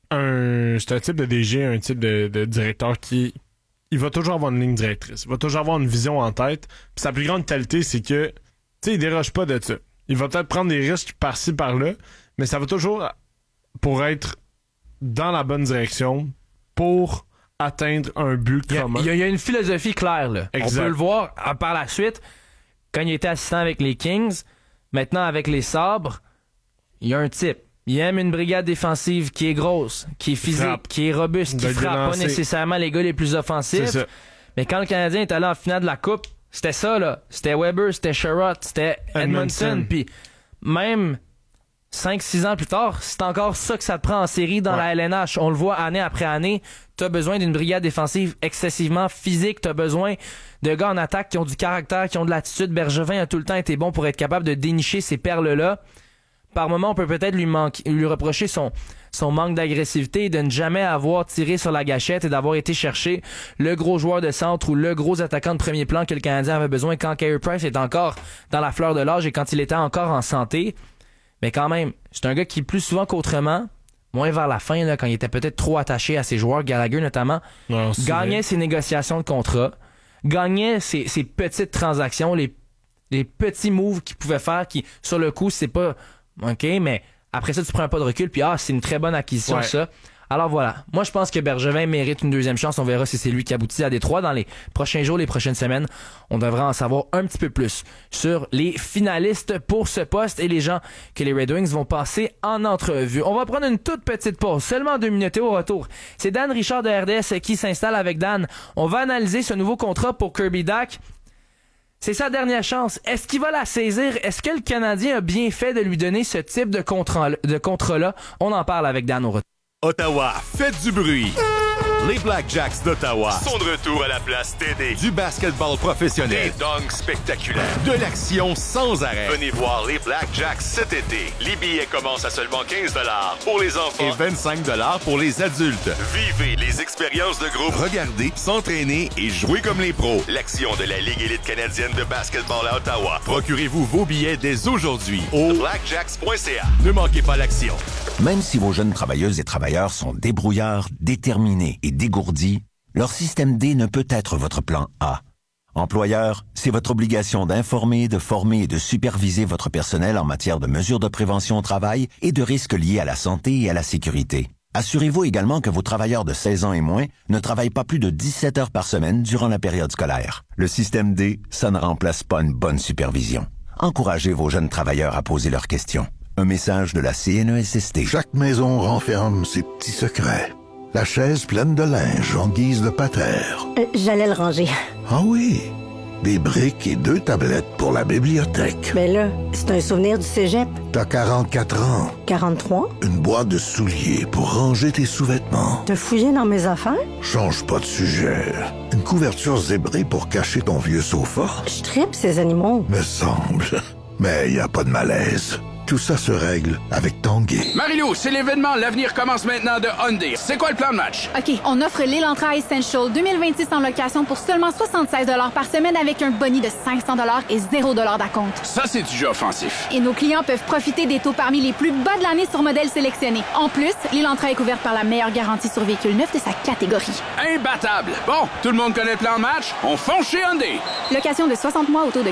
S4: un type de DG, un type de directeur qui il va toujours avoir une ligne directrice. Il va toujours avoir une vision en tête. Puis sa plus grande qualité, c'est que, tu sais, il déroge pas de ça. Il va peut-être prendre des risques par-ci, par-là, mais ça va toujours pour être dans la bonne direction pour atteindre un but commun.
S2: Il y a une philosophie claire, là. Exact. On peut le voir par la suite, quand il était assistant avec les Kings, maintenant avec les Sabres, il y a un type. Il aime une brigade défensive qui est grosse, qui est physique, qui est robuste, qui frappe pas nécessairement les gars les plus offensifs. Mais quand le Canadien est allé en finale de la Coupe, c'était ça, là. C'était Weber, c'était Sherratt, c'était Edmondson. Puis même 5-6 ans plus tard, c'est encore ça que ça te prend en série dans la LNH. On le voit année après année. T'as besoin d'une brigade défensive excessivement physique. T'as besoin de gars en attaque qui ont du caractère, qui ont de l'attitude. Bergevin a tout le temps été bon pour être capable de dénicher ces perles-là. Par moment, on peut peut-être lui reprocher son manque d'agressivité, de ne jamais avoir tiré sur la gâchette et d'avoir été chercher le gros joueur de centre ou le gros attaquant de premier plan que le Canadien avait besoin quand Carey Price est encore dans la fleur de l'âge et quand il était encore en santé. Mais quand même, c'est un gars qui, plus souvent qu'autrement, moins vers la fin, là, quand il était peut-être trop attaché à ses joueurs, Gallagher notamment, gagnait ses négociations de contrat, gagnait ses petites transactions, les petits moves qu'il pouvait faire qui, sur le coup, c'est pas... OK, mais après ça, tu prends un pas de recul, puis c'est une très bonne acquisition, ça. Alors voilà, moi je pense que Bergevin mérite une deuxième chance. On verra si c'est lui qui aboutit à Détroit dans les prochains jours, les prochaines semaines. On devrait en savoir un petit peu plus sur les finalistes pour ce poste et les gens que les Red Wings vont passer en entrevue. On va prendre une toute petite pause, seulement 2 minutes et au retour, c'est Dan Richard de RDS qui s'installe avec Dan. On va analyser ce nouveau contrat pour Kirby Dach. C'est sa dernière chance. Est-ce qu'il va la saisir? Est-ce que le Canadien a bien fait de lui donner ce type de contrat-là? On en parle avec Dan au retour.
S17: Ottawa, faites du bruit! Les Blackjacks d'Ottawa sont de retour à la place TD. Du basketball professionnel, des dunks spectaculaires, de l'action sans arrêt. Venez voir les Blackjacks cet été. Les billets commencent à seulement 15$ pour les enfants et 25$ pour les adultes. Vivez les expériences de groupe, regardez, s'entraîner et jouer comme les pros. L'action de la Ligue élite canadienne de basketball à Ottawa. Procurez-vous vos billets dès aujourd'hui au blackjacks.ca. Ne manquez pas l'action.
S18: Même si vos jeunes travailleuses et travailleurs sont débrouillards, déterminés et dégourdis, leur système D ne peut être votre plan A. Employeur, c'est votre obligation d'informer, de former et de superviser votre personnel en matière de mesures de prévention au travail et de risques liés à la santé et à la sécurité. Assurez-vous également que vos travailleurs de 16 ans et moins ne travaillent pas plus de 17 heures par semaine durant la période scolaire. Le système D, ça ne remplace pas une bonne supervision. Encouragez vos jeunes travailleurs à poser leurs questions. Un message de la CNESST.
S5: Chaque maison renferme ses petits secrets. La chaise pleine de linge en guise de pater.
S19: J'allais le ranger.
S5: Ah oui, des briques et 2 tablettes pour la bibliothèque.
S19: Mais là, c'est un souvenir du cégep.
S5: T'as 44 ans.
S19: 43?
S5: Une boîte de souliers pour ranger tes sous-vêtements.
S19: T'as fouillé dans mes affaires?
S5: Change pas de sujet. Une couverture zébrée pour cacher ton vieux sofa.
S19: Je tripe ces animaux.
S5: Me semble. Mais y a pas de malaise. Tout ça se règle avec Tanguay.
S20: Marie-Lou, c'est l'événement. L'avenir commence maintenant de Hyundai. C'est quoi le plan de match?
S21: OK, on offre l'Elantra Essential 2026 en location pour seulement 76$ par semaine avec un boni de 500$ et 0$ d'acompte.
S20: Ça, c'est du jeu offensif.
S21: Et nos clients peuvent profiter des taux parmi les plus bas de l'année sur modèles sélectionnés. En plus, l'Elantra est couverte par la meilleure garantie sur véhicule neuf de sa catégorie.
S20: Imbattable! Bon, tout le monde connaît le plan de match? On fonce chez Hyundai!
S21: Location de 60 mois au taux de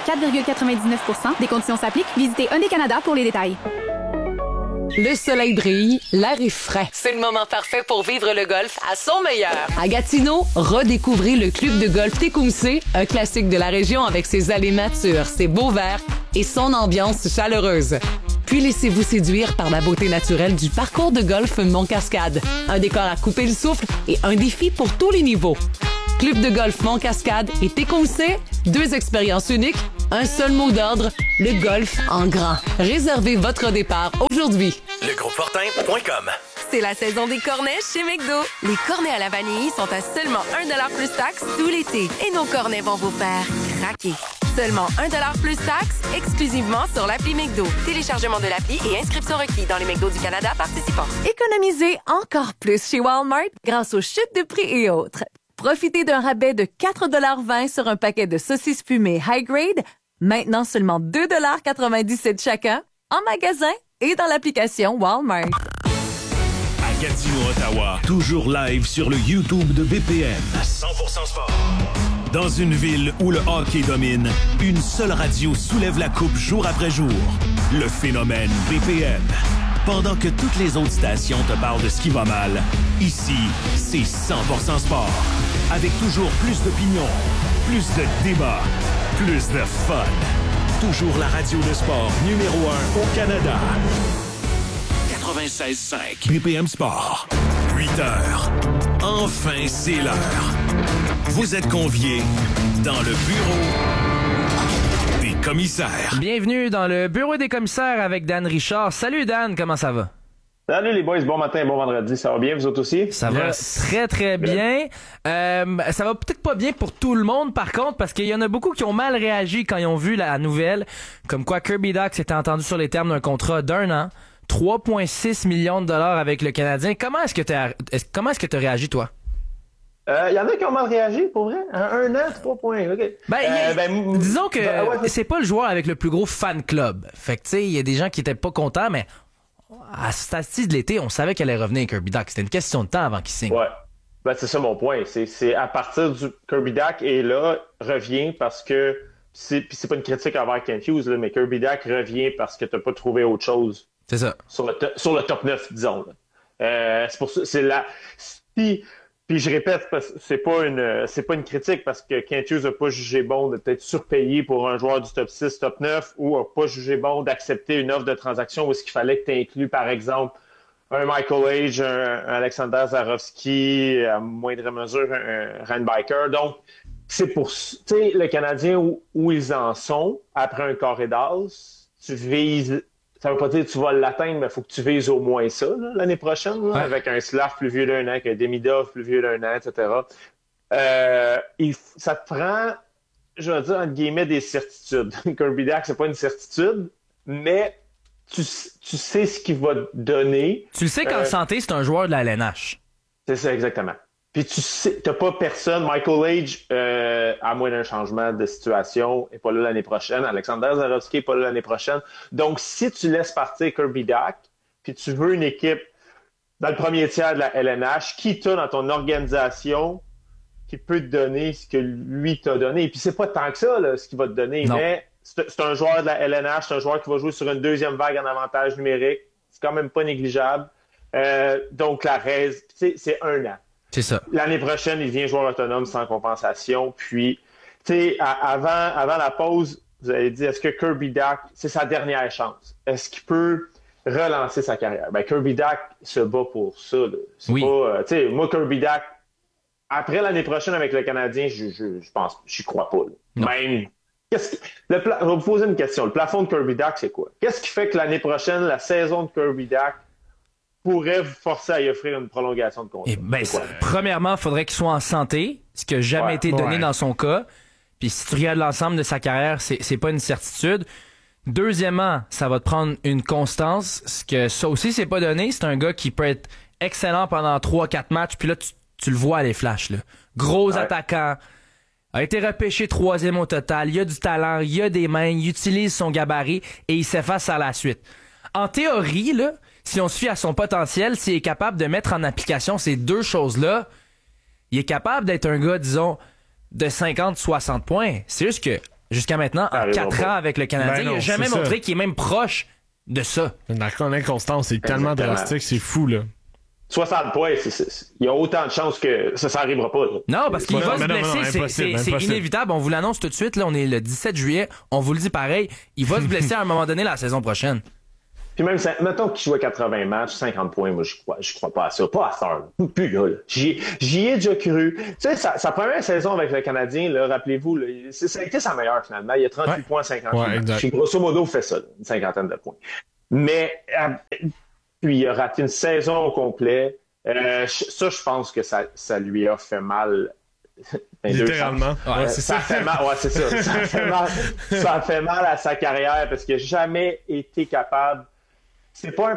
S21: 4,99%. Des conditions s'appliquent. Visitez Hyundai Canada pour les détails.
S16: Le soleil brille, l'air est frais.
S7: C'est le moment parfait pour vivre le golf à son meilleur.
S16: À Gatineau, redécouvrez le club de golf Tecumseh, un classique de la région avec ses allées matures, ses beaux verts et son ambiance chaleureuse. Puis laissez-vous séduire par la beauté naturelle du parcours de golf Mont-Cascade. Un décor à couper le souffle et un défi pour tous les niveaux. Club de golf Mont-Cascade et Tecumseh, 2 expériences uniques, un seul mot d'ordre, le golf en grand. Réservez votre départ aujourd'hui.
S1: Legroupefortin.com.
S7: C'est la saison des cornets chez McDo. Les cornets à la vanille sont à seulement 1$ plus taxes tout l'été. Et nos cornets vont vous faire craquer. Seulement 1$ plus taxes, exclusivement sur l'appli McDo. Téléchargement de l'appli et inscription requis dans les McDo du Canada participants.
S22: Économisez encore plus chez Walmart grâce aux chutes de prix et autres. Profitez d'un rabais de 4,20$ sur un paquet de saucisses fumées High Grade, Maintenant seulement 2,97 $ chacun, en magasin et dans l'application Walmart.
S1: À Gatineau, Ottawa, toujours live sur le YouTube de BPM. 100% sport. Dans une ville où le hockey domine, une seule radio soulève la coupe jour après jour. Le phénomène BPM. Pendant que toutes les autres stations te parlent de ce qui va mal, ici, c'est 100% sport. Avec toujours plus d'opinions, plus de débats, plus de fun. Toujours la radio de sport numéro 1 au Canada. 96.5 BPM Sport. 8 heures. Enfin, c'est l'heure. Vous êtes conviés dans le bureau des commissaires.
S2: Bienvenue dans le bureau des commissaires avec Dan Richard. Salut Dan, comment ça va?
S3: Salut les boys, bon matin, bon vendredi, ça va bien, vous autres aussi?
S2: Ça va très très bien. Ça va peut-être pas bien pour tout le monde par contre, parce qu'il y en a beaucoup qui ont mal réagi quand ils ont vu la nouvelle, comme quoi Kirby Dach s'était entendu sur les termes d'un contrat d'1 an, 3,6 millions de dollars avec le Canadien. Comment est-ce que t'as réagi, toi?
S3: Il y en a qui ont mal réagi, pour vrai? Un an, 3 points, OK.
S2: Disons que c'est pas le joueur avec le plus gros fan club. Fait que, tu sais, il y a des gens qui étaient pas contents, mais à ce stade de l'été, on savait qu'elle allait revenir Kirby Dach. C'était une question de temps avant qu'il signe.
S3: Ouais. Ben, c'est ça mon point. C'est à partir du Kirby Dach et là, revient parce que c'est pas une critique envers Kent Hughes, là, mais Kirby Dach revient parce que t'as pas trouvé autre chose.
S2: C'est ça.
S3: Sur le top 9, disons. C'est pour ça, c'est là. Puis je répète, c'est pas une critique parce que Kent Hughes n'a pas jugé bon de peut-être surpayer pour un joueur du top 6, top 9 ou n'a pas jugé bon d'accepter une offre de transaction où est-ce qu'il fallait que tu inclues, par exemple, un Michael Age, un Alexander Zarovski, à moindre mesure, un Ryan Biker. Donc, c'est pour, tu sais, le Canadien où ils en sont, après un carré d'as, tu vises. Ça veut pas dire que tu vas l'atteindre, mais il faut que tu vises au moins ça là, l'année prochaine, là, avec un Slav plus vieux d'1 an, avec un Demidov plus vieux d'1 an, etc. Ça te prend, je vais dire, entre guillemets, des certitudes. Kirby Dach, c'est pas une certitude, mais tu sais ce qu'il va te donner.
S2: Tu le sais qu'en santé, c'est un joueur de la LNH.
S3: C'est ça, exactement. Puis tu sais, t'as pas personne. Michael Age, à moins d'un changement de situation, est pas là l'année prochaine. Alexander Zarovski est pas là l'année prochaine. Donc, si tu laisses partir Kirby Dach, puis tu veux une équipe dans le premier tiers de la LNH, qui t'a dans ton organisation, qui peut te donner ce que lui t'a donné. Et puis c'est pas tant que ça, là, ce qu'il va te donner, non. Mais c'est un joueur de la LNH, c'est un joueur qui va jouer sur une deuxième vague en avantage numérique. C'est quand même pas négligeable. Donc, la raise, c'est 1 an.
S2: C'est ça.
S3: L'année prochaine, il devient joueur autonome sans compensation. Puis, tu sais, avant la pause, vous avez dit, est-ce que Kirby Dach, c'est sa dernière chance? Est-ce qu'il peut relancer sa carrière? Ben, Kirby Dach se bat pour ça. Là. C'est pas, tu sais, moi, Kirby Dach, après l'année prochaine avec le Canadien, je pense, j'y crois pas. Même, je vais vous poser une question. Le plafond de Kirby Dach, c'est quoi? Qu'est-ce qui fait que l'année prochaine, la saison de Kirby Dach pourrait vous forcer à y offrir une prolongation de contrat?
S2: Premièrement, il faudrait qu'il soit en santé, ce qui n'a jamais été donné dans son cas. Puis si tu regardes l'ensemble de sa carrière, c'est pas une certitude. Deuxièmement, ça va te prendre une constance, ce que ça aussi, c'est pas donné. C'est un gars qui peut être excellent pendant 3-4 matchs, puis là, tu le vois à les flashs. Là. Gros attaquant, a été repêché 3e au total, il a du talent, il a des mains, il utilise son gabarit et il s'efface à la suite. En théorie, là, si on se fie à son potentiel, s'il est capable de mettre en application ces deux choses-là, il est capable d'être un gars, disons, de 50-60 points. C'est juste que, jusqu'à maintenant, en 4 ans avec le Canadien, il n'a jamais montré qu'il est même proche de ça.
S4: L'inconstance, c'est tellement drastique, c'est fou, là.
S3: 60 points, il y a autant de chances que ça n'arrivera pas. Là.
S2: Non, parce qu'il va se blesser, c'est inévitable. On vous l'annonce tout de suite, là, on est le 17 juillet, on vous le dit pareil, il va se blesser à un moment donné la saison prochaine.
S3: Puis même, mettons qu'il joue à 80 matchs, 50 points, moi, je crois pas à ça. Pas à ça. Plus là. J'y ai déjà cru. Tu sais, sa première saison avec le Canadien, là, rappelez-vous, là, ça a été sa meilleure, finalement. Il y a 38 points, 58 matchs. Puis, grosso modo, fait ça, une cinquantaine de points. Mais, puis, il a raté une saison au complet. Ça, je pense que ça lui a fait mal.
S4: Littéralement.
S3: Ça fait mal, c'est ça. Ça fait mal à sa carrière parce qu'il n'a jamais été capable. C'était pas un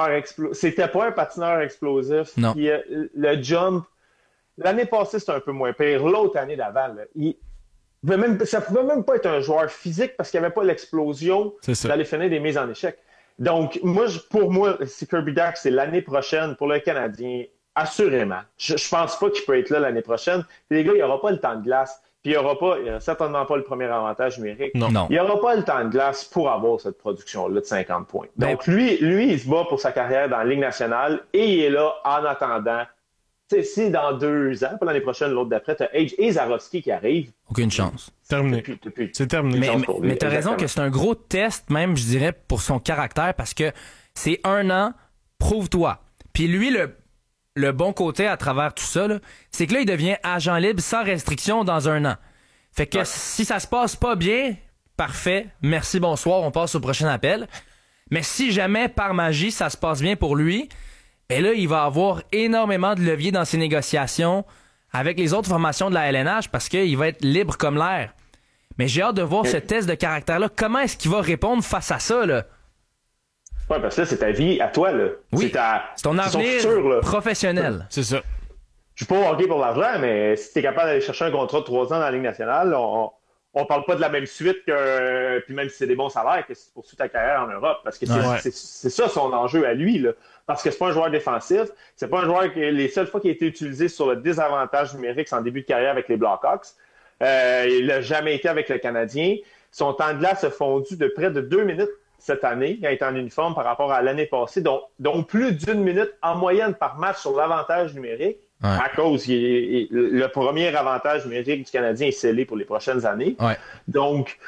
S3: patineur explosif.
S2: Non.
S3: Le jump, l'année passée, c'était un peu moins pire. L'autre année d'avant, là, ça pouvait même pas être un joueur physique parce qu'il n'y avait pas l'explosion d'aller finir des mises en échec. Donc, pour moi, si Kirby Dach, c'est l'année prochaine pour le Canadien, assurément. Je pense pas qu'il peut être là l'année prochaine. Puis les gars, il n'y aura pas le temps de glace. Puis il n'y aura certainement pas le premier avantage numérique.
S2: Non.
S3: Il n'y aura pas le temps de glace pour avoir cette production-là de 50 points. Donc, lui, il se bat pour sa carrière dans la Ligue nationale et il est là en attendant. Tu sais, si dans 2 ans, pas l'année prochaine, l'autre d'après, t'as Age et Zarovski qui arrivent.
S2: Aucune chance.
S4: Terminé. C'est terminé.
S2: Mais t'as raison que c'est un gros test, même, je dirais, pour son caractère, parce que c'est 1 an, prouve-toi. Puis lui, le bon côté à travers tout ça, là, c'est que là, il devient agent libre sans restriction dans 1 an. Fait que si ça se passe pas bien, parfait, merci, bonsoir, on passe au prochain appel. Mais si jamais, par magie, ça se passe bien pour lui, ben là, il va avoir énormément de levier dans ses négociations avec les autres formations de la LNH parce qu'il va être libre comme l'air. Mais j'ai hâte de voir ce test de caractère-là. Comment est-ce qu'il va répondre face à ça, là?
S3: Ouais, parce que là, c'est ta vie à toi, là.
S2: Oui, c'est ton avenir futur, professionnel.
S4: C'est ça.
S3: Je suis pas au hockey pour l'argent, mais si tu es capable d'aller chercher un contrat de 3 ans dans la Ligue nationale, on parle pas de la même suite que, puis même si c'est des bons salaires, que si tu poursuis ta carrière en Europe. Parce que c'est ça son enjeu à lui, là. Parce que c'est pas un joueur défensif. C'est pas un joueur que les seules fois qu'il a été utilisé sur le désavantage numérique, c'est en début de carrière avec les Blackhawks. Il n'a jamais été avec le Canadien. Son temps de glace a fondu de près de 2 minutes cette année, quand il est en uniforme par rapport à l'année passée, dont plus d'1 minute en moyenne par match sur l'avantage numérique. Ouais. À cause, le premier avantage numérique du Canadien est scellé pour les prochaines années. Ouais. Donc,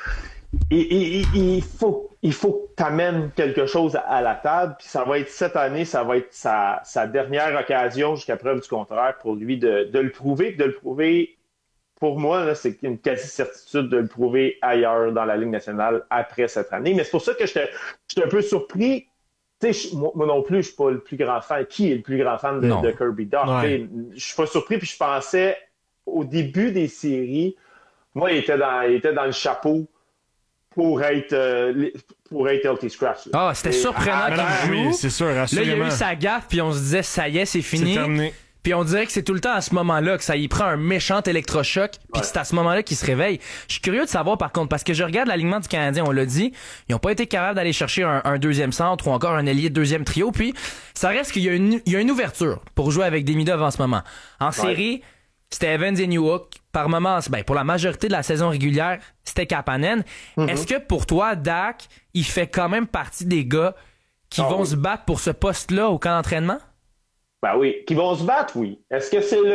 S3: il faut que tu amènes quelque chose à la table, puis ça va être cette année, ça va être sa dernière occasion jusqu'à preuve du contraire pour lui de le prouver, de le prouver. Pour moi, là, c'est une quasi-certitude de le prouver ailleurs dans la Ligue nationale après cette année. Mais c'est pour ça que j'étais un peu surpris. Moi non plus, je suis pas le plus grand fan. Qui est le plus grand fan de Kirby Dach? Ouais. Je suis pas surpris, puis je pensais au début des séries, moi, il était dans le chapeau pour être healthy scratch.
S2: Ah, c'était surprenant qu'il joue.
S4: Oui, c'est sûr,
S2: là, il y a eu sa gaffe, puis on se disait, ça y est, c'est fini.
S4: C'est terminé.
S2: Puis on dirait que c'est tout le temps à ce moment-là que ça y prend un méchant électrochoc, puis c'est à ce moment-là qu'il se réveille. Je suis curieux de savoir par contre, parce que je regarde l'alignement du Canadien, on l'a dit, ils n'ont pas été capables d'aller chercher un deuxième centre ou encore un ailier de deuxième trio, puis ça reste qu'il y a une ouverture pour jouer avec Demidov en ce moment. En série, c'était Evans et Newhook. Par moments, pour la majorité de la saison régulière, c'était Kapanen. Mm-hmm. Est-ce que pour toi, Dach, il fait quand même partie des gars qui vont se battre pour ce poste-là au camp d'entraînement?
S3: Ben oui, qui vont se battre, oui. Est-ce que c'est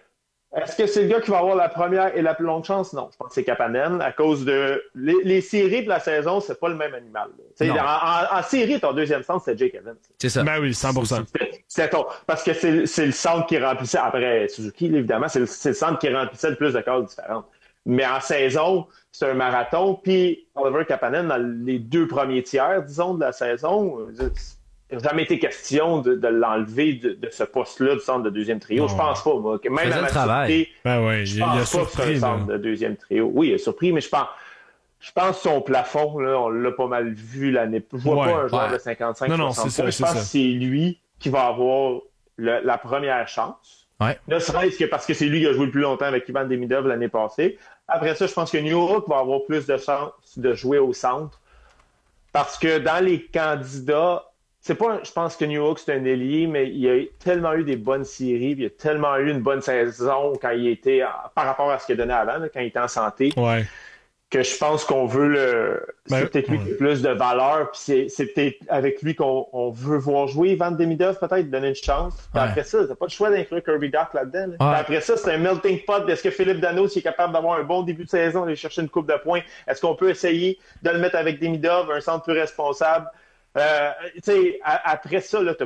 S3: le gars qui va avoir la première et la plus longue chance? Non, je pense que c'est Kapanen à cause de les séries de la saison, c'est pas le même animal. En série, ton deuxième centre, c'est Jake Evans.
S2: C'est ça.
S4: Ben oui, 100%.
S3: Parce que c'est le centre qui remplissait, après Suzuki, évidemment, c'est le centre qui remplissait le plus de cases différentes. Mais en saison, c'est un marathon, puis Oliver Kapanen, dans les 2 premiers tiers, disons, de la saison, il n'a jamais été question de l'enlever de ce poste-là du centre de deuxième trio. Non. Je pense pas, moi. Que même à maturité,
S4: il a surpris.
S3: Le centre de deuxième trio. Oui, il a surpris, mais je pense que son plafond, là, on l'a pas mal vu l'année. Je vois pas un joueur de 55-60 points. Je pense que c'est lui qui va avoir la première chance.
S2: Ouais.
S3: Ne serait-ce que parce que c'est lui qui a joué le plus longtemps avec Ivan Demidov l'année passée. Après ça, je pense que Newhook va avoir plus de chance de jouer au centre. Parce que dans les candidats, je pense que Newhook, c'est un ailier, mais il a tellement eu des bonnes séries, puis il a tellement eu une bonne saison quand il était, par rapport à ce qu'il a donné avant, là, quand il était en santé, que je pense qu'on veut c'est peut-être lui qui a plus de valeur, puis c'est peut-être avec lui qu'on veut voir jouer Ivan Demidov, peut-être, donner une chance. Puis après ça, t'as pas le choix d'inclure Kirby Dach là-dedans. Là. Après ça, c'est un melting pot. Est-ce que Philippe Danault, s'il est capable d'avoir un bon début de saison, aller chercher une coupe de points? Est-ce qu'on peut essayer de le mettre avec Demidov, un centre plus responsable? Après ça, là, t'as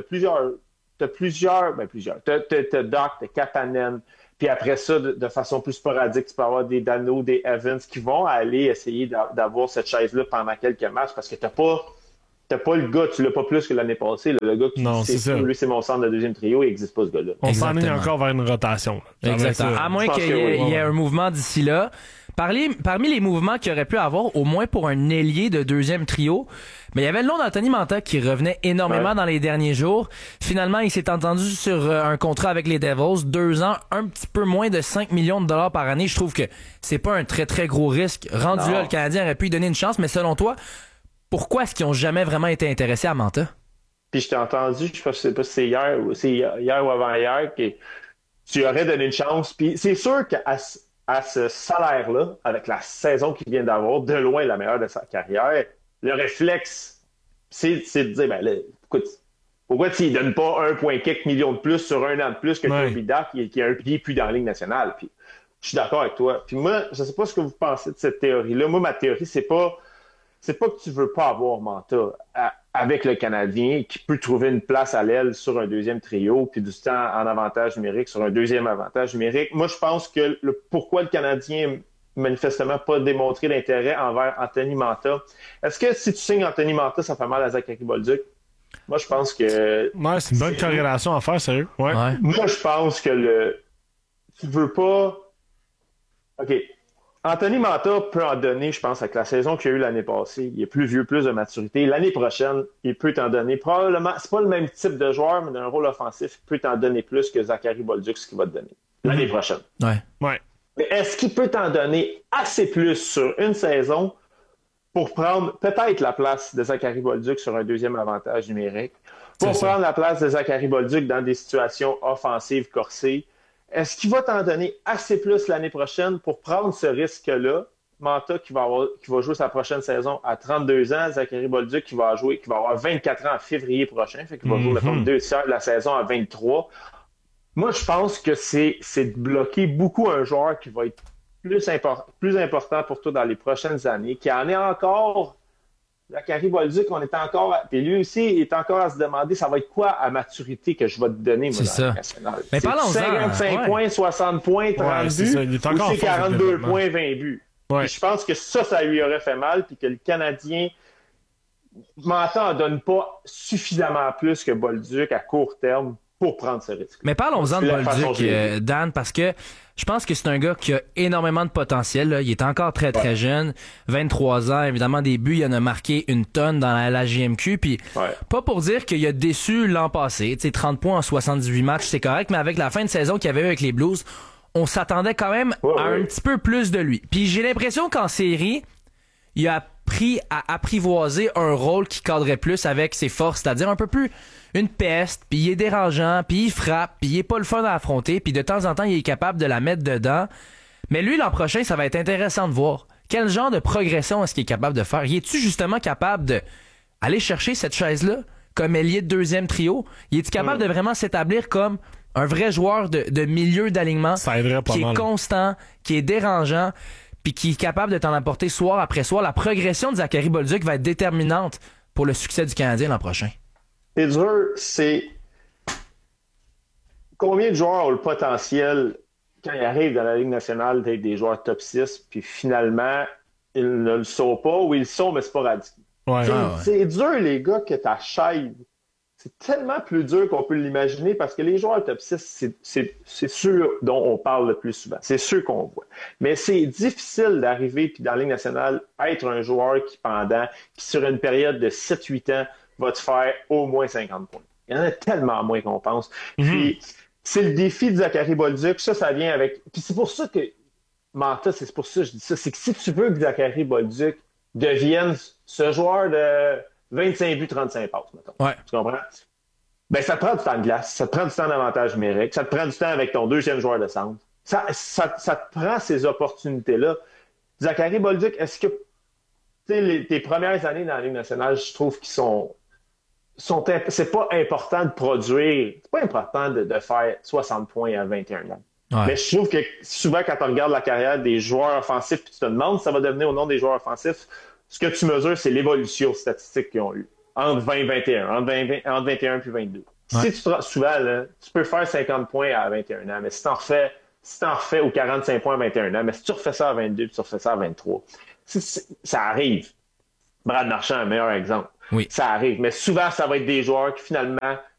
S3: Dach, t'as Kapanen, puis après ça, de façon plus sporadique, tu peux avoir des Danault, des Evans qui vont aller essayer d'avoir cette chaise-là pendant quelques matchs parce que t'as pas le gars, tu l'as pas plus que l'année passée. Le gars qui lui, c'est mon centre de deuxième trio, il n'existe pas ce gars-là.
S4: On s'enligne encore vers une rotation.
S2: Exactement. À moins qu'il y ait un mouvement d'ici là. Parmi les mouvements qu'il aurait pu avoir, au moins pour un ailier de deuxième trio, mais il y avait le nom d'Anthony Mantha qui revenait énormément dans les derniers jours. Finalement, il s'est entendu sur un contrat avec les Devils, 2 ans, un petit peu moins de 5 millions de dollars par année. Je trouve que c'est pas un très très gros risque. Rendu là, le Canadien aurait pu lui donner une chance, mais selon toi, pourquoi est-ce qu'ils ont jamais vraiment été intéressés à Mantha?
S3: Puis je t'ai entendu, je sais pas si c'est hier ou avant-hier, que tu aurais donné une chance. Puis c'est sûr qu'à ce salaire-là, avec la saison qu'il vient d'avoir, de loin la meilleure de sa carrière, le réflexe, c'est de dire, ben là, pourquoi tu ne donnes pas 1,4 million de plus sur 1 an de plus que Kirby Dach qui a un pied plus dans la Ligue nationale? Puis je suis d'accord avec toi. Puis moi, je ne sais pas ce que vous pensez de cette théorie-là. Moi, ma théorie, c'est pas que tu veux pas avoir Mantha avec le Canadien qui peut trouver une place à l'aile sur un deuxième trio puis du temps en avantage numérique sur un deuxième avantage numérique. Moi, je pense que pourquoi le Canadien manifestement pas démontré d'intérêt envers Anthony Mantha. Est-ce que si tu signes Anthony Mantha, ça fait mal à Zachary Bolduc? Moi, je pense que...
S4: Ouais, c'est une bonne corrélation à faire, sérieux. Ouais.
S3: Moi, je pense que tu veux pas... OK. Anthony Mantha peut en donner, je pense, avec la saison qu'il y a eu l'année passée. Il est plus vieux, plus de maturité. L'année prochaine, il peut t'en donner. Probablement, c'est pas le même type de joueur, mais dans un rôle offensif, il peut t'en donner plus que Zachary Bolduc, ce qu'il va te donner l'année prochaine.
S2: Ouais.
S3: Mais est-ce qu'il peut t'en donner assez plus sur une saison pour prendre peut-être la place de Zachary Bolduc sur un deuxième avantage numérique, pour prendre la place de Zachary Bolduc dans des situations offensives corsées? Est-ce qu'il va t'en donner assez plus l'année prochaine pour prendre ce risque-là? Mantha qui va jouer sa prochaine saison à 32 ans, Zachary Bolduc qui va avoir 24 ans en février prochain, fait qu'il va jouer mettons, 2 tiers de la saison à 23. Moi, je pense que c'est de bloquer beaucoup un joueur qui va être plus important pour toi dans les prochaines années, qui en est encore... Zachary Bolduc, on est encore... Puis lui aussi, il est encore à se demander, ça va être quoi à maturité que je vais te donner, moi, dans la nationale?
S2: Mais parlons-en.
S3: 55 points, 60 points, 30 buts, ou c'est 42 points, 20 buts?
S4: Ouais.
S3: Je pense que ça lui aurait fait mal, puis que le Canadien... Mantha en donne pas suffisamment plus que Bolduc à court terme pour prendre ce risque.
S2: Mais parlons-en de Bolduc, Dan, parce que je pense que c'est un gars qui a énormément de potentiel. Là. Il est encore très, très jeune. 23 ans, évidemment, des buts, il en a marqué une tonne dans la LHJMQ. Puis, pas pour dire qu'il a déçu l'an passé. Tu sais, 30 points en 78 matchs, c'est correct, mais avec la fin de saison qu'il y avait eu avec les Blues, on s'attendait quand même à un petit peu plus de lui. Puis j'ai l'impression qu'en série, il a appris à apprivoiser un rôle qui cadrait plus avec ses forces, c'est-à-dire un peu plus une peste, puis il est dérangeant, puis il frappe, puis il est pas le fun à affronter, puis de temps en temps, il est capable de la mettre dedans. Mais lui, l'an prochain, ça va être intéressant de voir quel genre de progression est-ce qu'il est capable de faire. Il est-tu justement capable de aller chercher cette chaise-là comme ailier de deuxième trio? Il est-tu capable de vraiment s'établir comme un vrai joueur de milieu d'alignement qui est constant, qui est dérangeant, puis qui est capable de t'en apporter soir après soir? La progression de Zachary Bolduc va être déterminante pour le succès du Canadien l'an prochain.
S3: C'est dur, c'est combien de joueurs ont le potentiel, quand ils arrivent dans la Ligue nationale, d'être des joueurs top 6, puis finalement, ils ne le sont pas, ou ils le sont, mais c'est pas radical. C'est dur, les gars, que ta chaise. C'est tellement plus dur qu'on peut l'imaginer parce que les joueurs top 6, c'est ceux dont on parle le plus souvent. C'est ceux qu'on voit. Mais c'est difficile d'arriver puis dans la Ligue nationale, être un joueur qui sur une période de 7-8 ans, va te faire au moins 50 points. Il y en a tellement moins qu'on pense. Puis c'est le défi de Zachary Bolduc. Ça vient avec... Puis c'est pour ça que Mantha, c'est pour ça que je dis ça, c'est que si tu veux que Zachary Bolduc devienne ce joueur de 25 buts, 35 passes, mettons. Tu comprends? Ben, ça te prend du temps de glace, ça te prend du temps d'avantage numérique, ça te prend du temps avec ton deuxième joueur de centre. Ça te prend ces opportunités-là. Zachary Bolduc, est-ce que tes premières années dans la Ligue nationale, je trouve qu'ils c'est pas important de produire, c'est pas important de faire 60 points à 21 ans. Mais je trouve que souvent, quand on regarde la carrière des joueurs offensifs, puis tu te demandes si ça va devenir au nom des joueurs offensifs, ce que tu mesures, c'est l'évolution statistique qu'ils ont eue entre 20 et 21, entre 21 puis 22. Souvent, là, tu peux faire 50 points à 21 ans, mais si t'en refais aux 45 points à 21 ans, mais si tu refais ça à 22 puis tu refais ça à 23, ça arrive. Brad Marchand, un meilleur exemple. Ça arrive. Mais souvent, ça va être des joueurs qui, finalement,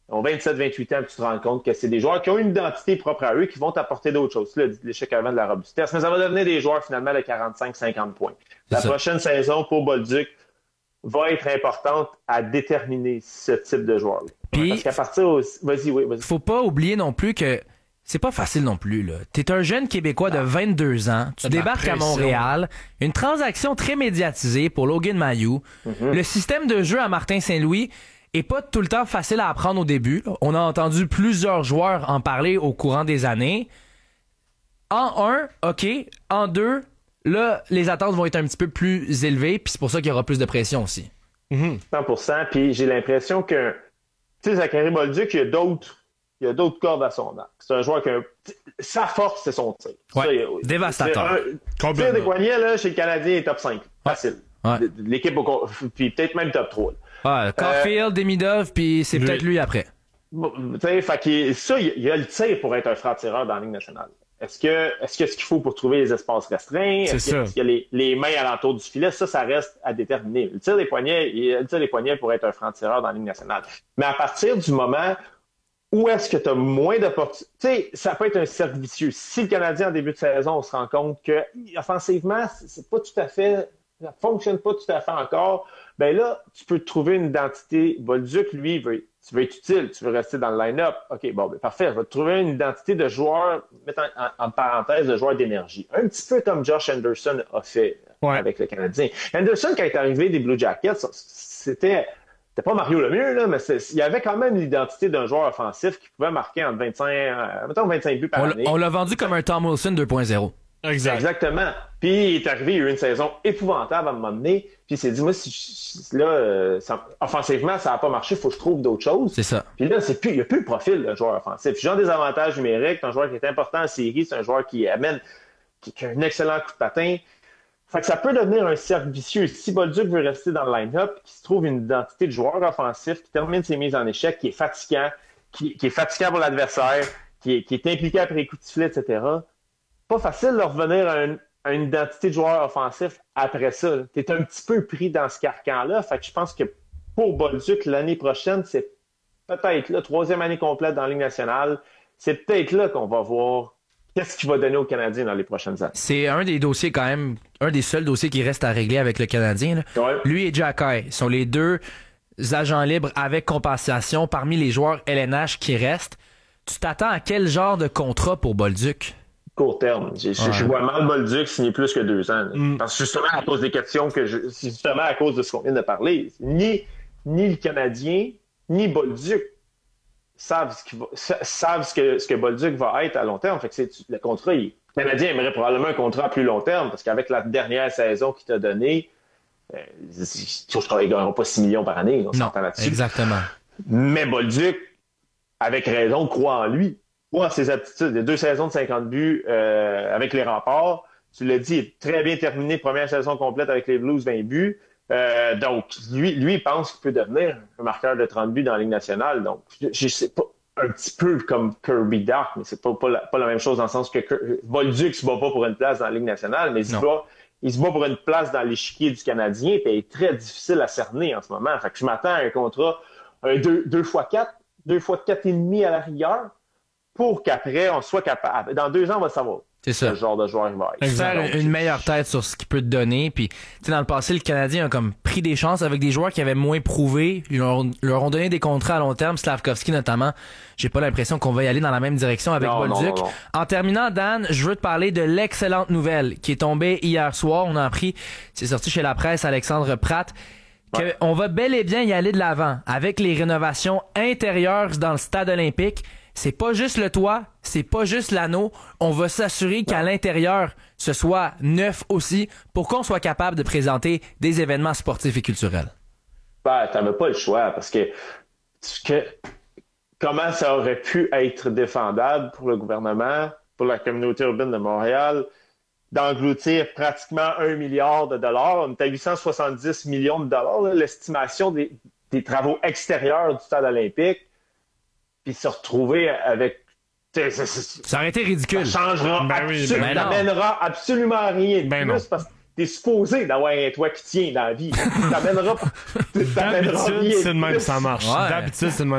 S3: ont 27-28 ans, puis tu te rends compte que c'est des joueurs qui ont une identité propre à eux, qui vont t'apporter d'autres choses. Là, l'échec avant de la robustesse, mais ça va devenir des joueurs finalement de 45-50 points. La prochaine saison pour Bolduc va être importante à déterminer ce type de joueur-là.
S2: Puis,
S3: parce qu'à partir... Vas-y.
S2: Faut pas oublier non plus que c'est pas facile non plus, là. T'es un jeune Québécois de 22 ans, tu débarques à Montréal, une transaction très médiatisée pour Logan Mailloux. Le système de jeu à Martin Saint-Louis est pas tout le temps facile à apprendre au début. Là. On a entendu plusieurs joueurs en parler au courant des années. En 1, OK. En 2, là, les attentes vont être un petit peu plus élevées, puis c'est pour ça qu'il y aura plus de pression aussi.
S3: 100%, puis j'ai l'impression que, tu sais, Zachary Bolduc, il y a d'autres cordes à son arc. C'est un joueur que sa force, c'est son tir.
S2: Ouais, dévastateur.
S3: Tir des poignets, là, chez le Canadien, il est top 5. Facile.
S2: Ouais.
S3: L'équipe, puis peut-être même top 3.
S2: Ouais, Caulfield, Demidov, puis c'est peut-être lui après.
S3: Tu sais, fait qu'il ça, il y a le tir pour être un franc-tireur dans la Ligue nationale. Est-ce que ce qu'il faut pour trouver les espaces restreints? Est-ce qu'il y a les mains alentour du filet? Ça reste à déterminer. Le tir des poignets pour être un franc-tireur dans la Ligue nationale. Mais à partir du moment où est-ce que tu as moins d'opportunités? Tu sais, ça peut être un cercle vicieux. Si le Canadien, en début de saison, on se rend compte que offensivement, c'est pas tout à fait... ça fonctionne pas tout à fait encore, ben là, tu peux trouver une identité. Bolduc, lui, tu veux être utile, tu veux rester dans le line-up. OK, bon, ben parfait. Je vais te trouver une identité de joueur, mettre en parenthèse, de joueur d'énergie. Un petit peu comme Josh Anderson a fait avec le Canadien. Anderson, quand il est arrivé des Blue Jackets, c'était pas Mario Lemieux, là, mais il y avait quand même l'identité d'un joueur offensif qui pouvait marquer entre 25 buts par année. On
S2: l'a vendu comme un Tom Wilson 2.0.
S3: Exactement. Puis il est arrivé, il y a eu une saison épouvantable à un moment donné. Puis il s'est dit, moi, offensivement, ça n'a pas marché, il faut que je trouve d'autres choses.
S2: C'est ça.
S3: Puis là, il n'y a plus le profil de joueur offensif. Puis genre des avantages numériques, c'est un joueur qui est important en série, c'est un joueur qui a un excellent coup de patin. Fait que ça peut devenir un cercle vicieux. Si Bolduc veut rester dans le line-up, qu'il se trouve une identité de joueur offensif, qui termine ses mises en échec, qui est fatigant, qui est fatigant pour l'adversaire, qui est impliqué après les coups de sifflet, etc., pas facile de revenir à une identité de joueur offensif après ça. Tu es un petit peu pris dans ce carcan-là. Fait que je pense que pour Bolduc, l'année prochaine, c'est peut-être là, 3e année complète dans la Ligue nationale, c'est peut-être là qu'on va voir qu'est-ce qu'il va donner aux Canadiens dans les prochaines années.
S2: C'est un des dossiers quand même, un des seuls dossiers qui reste à régler avec le Canadien. Là. Ouais. Lui et Jacky sont les deux agents libres avec compensation parmi les joueurs LNH qui restent. Tu t'attends à quel genre de contrat pour Bolduc?
S3: Court terme. Je vois mal Bolduc signer plus que 2 ans. Parce que justement, à cause des questions c'est justement à cause de ce qu'on vient de parler. Ni le Canadien, ni Bolduc savent ce que Bolduc va être à long terme. Fait que le contrat, le Canadien aimerait probablement un contrat à plus long terme, parce qu'avec la dernière saison qu'il t'a donnée, ils ne gagneront pas 6 millions par année. On s'entend là-dessus.
S2: Exactement.
S3: Mais Bolduc, avec raison, croit en lui. Croit en ses aptitudes. Les 2 saisons de 50 buts avec les Remparts. Tu l'as dit, il est très bien terminé. Première saison complète avec les Blues, 20 buts. Donc, lui, il pense qu'il peut devenir un marqueur de 30 buts dans la Ligue nationale. Donc, je sais pas, un petit peu comme Kirby Dach, mais c'est pas la même chose dans le sens que Bolduc se bat pas pour une place dans la Ligue nationale, mais il se bat pour une place dans l'échiquier du Canadien, puis il est très difficile à cerner en ce moment. Fait que je m'attends à un contrat 2 x 4, 2 x 4,5 à la rigueur, pour qu'après, on soit capable. Dans 2 ans, on va savoir.
S2: C'est ça.
S3: Le genre de joueur il va être.
S2: Faire une meilleure tête sur ce qu'il peut te donner. Puis, dans le passé, le Canadien a comme pris des chances avec des joueurs qui avaient moins prouvé. Ils leur ont donné des contrats à long terme, Slavkovski notamment. J'ai pas l'impression qu'on va y aller dans la même direction avec Bolduc. Non. En terminant, Dan, je veux te parler de l'excellente nouvelle qui est tombée hier soir. On a appris, c'est sorti chez la presse, Alexandre Pratt, qu'on va bel et bien y aller de l'avant avec les rénovations intérieures dans le stade olympique. C'est pas juste le toit, c'est pas juste l'anneau. On va s'assurer qu'à l'intérieur, ce soit neuf aussi pour qu'on soit capable de présenter des événements sportifs et culturels.
S3: T'avais pas le choix parce que comment ça aurait pu être défendable pour le gouvernement, pour la communauté urbaine de Montréal, d'engloutir pratiquement $1 milliard. On est à 870 millions de dollars, là, l'estimation des travaux extérieurs du stade olympique. Puis se retrouver avec...
S2: Ça aurait été ridicule.
S3: Ça changera ça n'amènera absolument rien de plus parce que t'es supposé d'avoir un toit qui tient dans la vie. Ça n'amènera rien.
S4: D'habitude, c'est de même que ça marche.
S2: Ouais.
S4: D'habitude, c'est de même.